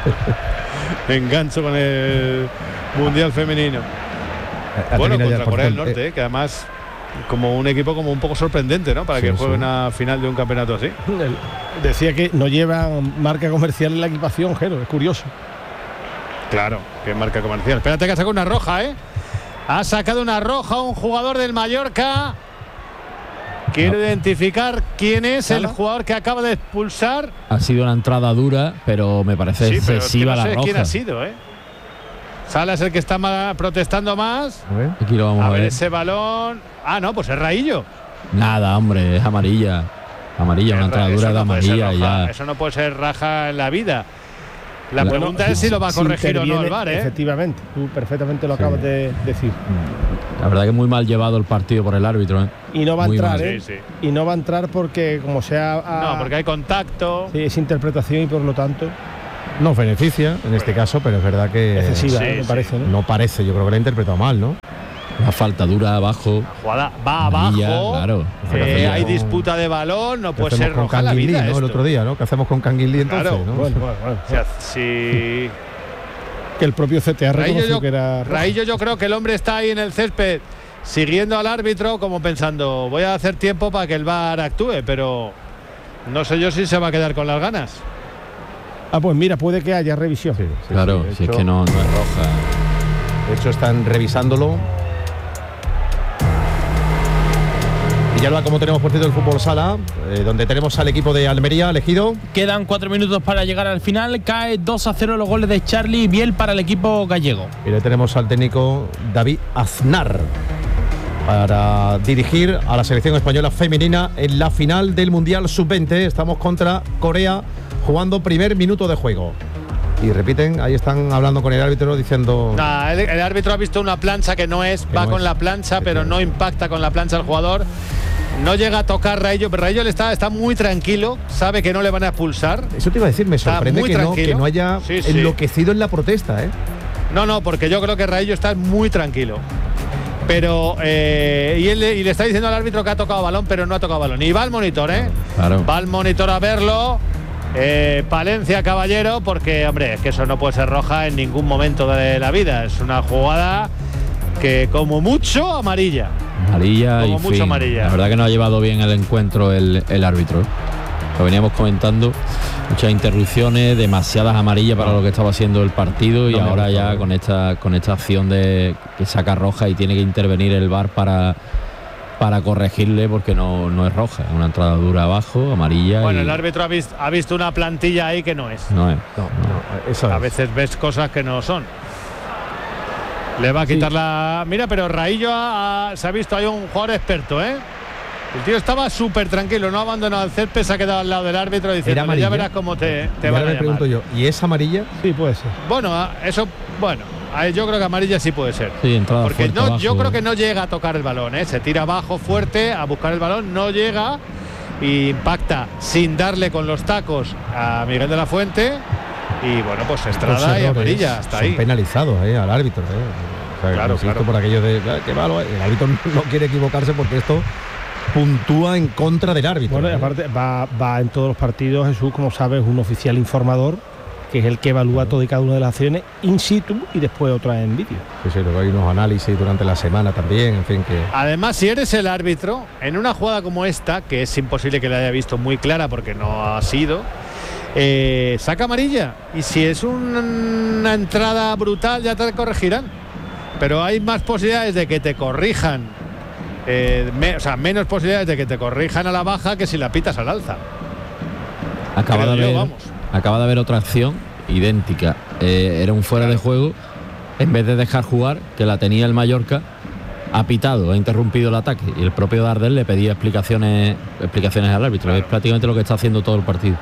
Me engancho con el Mundial femenino. Bueno, contra Corea del Norte, eh, que además como un equipo como un poco sorprendente, ¿no? Para sí, que juegue sí. una final de un campeonato así. Decía que no lleva marca comercial en la equipación, Jero, es curioso. Claro, que marca comercial. Espérate que ha sacado una roja, ¿eh? Ha sacado una roja un jugador del Mallorca. Quiero no. identificar quién es el jugador que acaba de expulsar. Ha sido una entrada dura, pero me parece sí, excesiva pero es que no sé la roja. quién ha sido, ¿eh? Sala es el que está más, protestando más. A ver, aquí lo vamos a, a ver. ver ese balón. Ah, no, pues es Raillo. Nada, hombre, es amarilla. Amarilla, es una entrada dura no de amarilla. Ya. Eso no puede ser raja en la vida. La, la pregunta no, es si lo va a corregir o no el V A R, ¿eh? Efectivamente, tú perfectamente lo sí. acabas de decir. La verdad que muy mal llevado el partido por el árbitro, ¿eh? Y no va a muy entrar, mal. ¿eh? Sí, sí. Y no va a entrar porque como sea... A... No, porque hay contacto. Sí, es interpretación y por lo tanto... Nos beneficia en este caso, pero es verdad que... Excesiva, sí, ¿eh? me sí. parece, ¿no? No parece, yo creo que lo ha interpretado mal, ¿no? Una falta dura abajo. La jugada va abajo. Claro. Eh, hay disputa de balón, no puede ser roja la vida. ¿no? El otro día, ¿no? ¿Qué hacemos con Canguilí entonces? Claro. ¿no? Bueno, bueno, bueno. O sea, si... que el propio C T A reconoció yo, que era roja. Raillo, yo creo que el hombre está ahí en el césped siguiendo al árbitro como pensando, voy a hacer tiempo para que el V A R actúe, pero no sé yo si se va a quedar con las ganas. Ah, pues mira, puede que haya revisión. Sí, sí, claro, sí, si hecho, es que no, no es roja. De hecho, están revisándolo. Villalba, ¿cómo tenemos por cierto el fútbol sala? Eh, donde tenemos al equipo de Almería elegido. Quedan cuatro minutos para llegar al final. Cae dos a cero los goles de Charlie y Biel para el equipo gallego. Y le tenemos al técnico David Aznar para dirigir a la selección española femenina en la final del Mundial sub veinte. Estamos contra Corea, jugando primer minuto de juego. Y repiten, ahí están hablando con el árbitro diciendo... Nah, el, el árbitro ha visto una plancha que no es, que va no con es. la plancha, pero no impacta con la plancha al jugador. No llega a tocar Raillo, pero Raillo está, está muy tranquilo, sabe que no le van a expulsar. Eso te iba a decir, me sorprende que no, que no haya sí, sí. enloquecido en la protesta, ¿eh? No, no, porque yo creo que Raillo está muy tranquilo. Pero, eh, y, él, y le está diciendo al árbitro que ha tocado balón, pero no ha tocado balón. Y va al monitor, ¿eh? Claro. Va al monitor a verlo. Eh, Palencia Caballero, porque, hombre, es que eso no puede ser roja en ningún momento de la vida. Es una jugada que, como mucho, amarilla. Amarilla como y mucho fin. amarilla. La verdad que no ha llevado bien el encuentro el, el árbitro. Lo veníamos comentando, muchas interrupciones, demasiadas amarillas para lo que estaba haciendo el partido, y no ahora ya con esta con esta acción de que saca roja y tiene que intervenir el V A R para para corregirle, porque no, no es roja, es una entrada dura abajo, amarilla. Bueno, y... el árbitro ha visto, ha visto una plantilla ahí que no es. No es. No, no, eso a es. veces ves cosas que no son. Le va a quitar sí. la... Mira, pero Raillo ha, ha, se ha visto ahí un jugador experto, ¿eh? El tío estaba súper tranquilo, no ha abandonado el césped, se ha quedado al lado del árbitro diciendo, ya verás cómo te, te van a llamar. Pregunto yo, ¿y es amarilla? Sí, puede ser. Bueno, eso, bueno, yo creo que amarilla sí puede ser. Sí, entrada porque fuerte no, abajo. yo creo que no llega a tocar el balón, ¿eh? Se tira abajo fuerte a buscar el balón, no llega y impacta sin darle con los tacos a Miguel de la Fuente. Y bueno, pues Estrada y amarilla, hasta ahí. Penalizado, ¿eh? Al árbitro, ¿eh? O sea, claro, claro. Por aquello de ah, qué malo, ¿eh? El árbitro no quiere equivocarse, porque esto puntúa en contra del árbitro. Bueno, y aparte va, va en todos los partidos, Jesús, como sabes, un oficial informador, que es el que evalúa todo y cada una de las acciones in situ y después otra en vídeo. Sí, sí, luego hay unos análisis durante la semana también, en fin, que... Además, si eres el árbitro, en una jugada como esta, que es imposible que la haya visto muy clara porque no ha sido, eh, saca amarilla. Y si es un, una entrada brutal, ya te corregirán. Pero hay más posibilidades de que te corrijan, eh, me, o sea, menos posibilidades de que te corrijan a la baja que si la pitas al alza. Acaba de, haber, yo, vamos. acaba de haber otra acción idéntica. Eh, era un fuera de juego. En vez de dejar jugar, que la tenía el Mallorca, ha pitado, ha interrumpido el ataque. Y el propio Dardel le pedía explicaciones, explicaciones al árbitro. Claro. Es prácticamente lo que está haciendo todo el partido.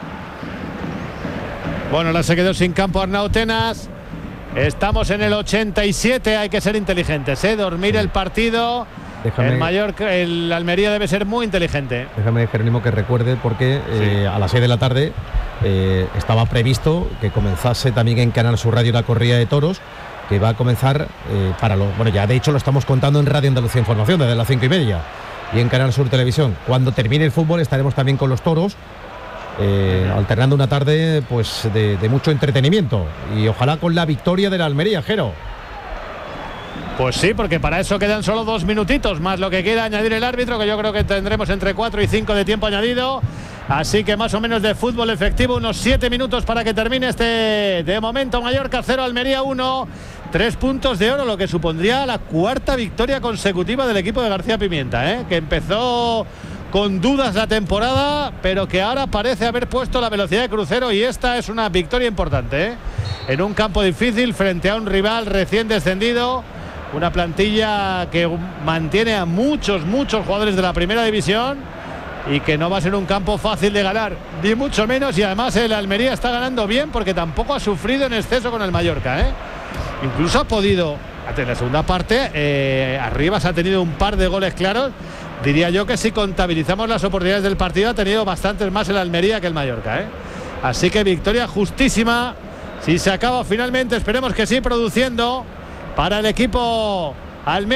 Bueno, ahora se quedó sin campo Arnau Tenas. Estamos en el ochenta y siete, hay que ser inteligentes, ¿eh? Dormir el partido. Déjame, el Mallorca, el Almería debe ser muy inteligente. Déjame, Jerónimo, que recuerde, porque eh, sí. a las seis de la tarde eh, estaba previsto que comenzase también en Canal Sur Radio la corrida de toros, que va a comenzar eh, para los... Bueno, ya de hecho lo estamos contando en Radio Andalucía Información desde las cinco y media y en Canal Sur Televisión. Cuando termine el fútbol estaremos también con los toros, Eh, alternando una tarde pues de, de mucho entretenimiento, y ojalá con la victoria de la Almería, Jero. Pues sí, porque para eso quedan solo dos minutitos más lo que quiera añadir el árbitro, que yo creo que tendremos entre cuatro y cinco de tiempo añadido, así que más o menos de fútbol efectivo unos siete minutos para que termine este, de momento Mallorca cero, Almería uno. Tres puntos de oro, lo que supondría la cuarta victoria consecutiva del equipo de García Pimienta, ¿eh? Que empezó con dudas la temporada, pero que ahora parece haber puesto la velocidad de crucero, y esta es una victoria importante, ¿eh? En un campo difícil, frente a un rival recién descendido, una plantilla que mantiene a muchos, muchos jugadores de la primera división, y que no va a ser un campo fácil de ganar, ni mucho menos, y además el Almería está ganando bien porque tampoco ha sufrido en exceso con el Mallorca, ¿eh? Incluso ha podido, en la segunda parte, eh, Arribas ha tenido un par de goles claros. Diría yo que si contabilizamos las oportunidades del partido, ha tenido bastantes más el Almería que el Mallorca, ¿eh? Así que victoria justísima. Si se acaba finalmente, esperemos que sí, produciendo para el equipo Almería.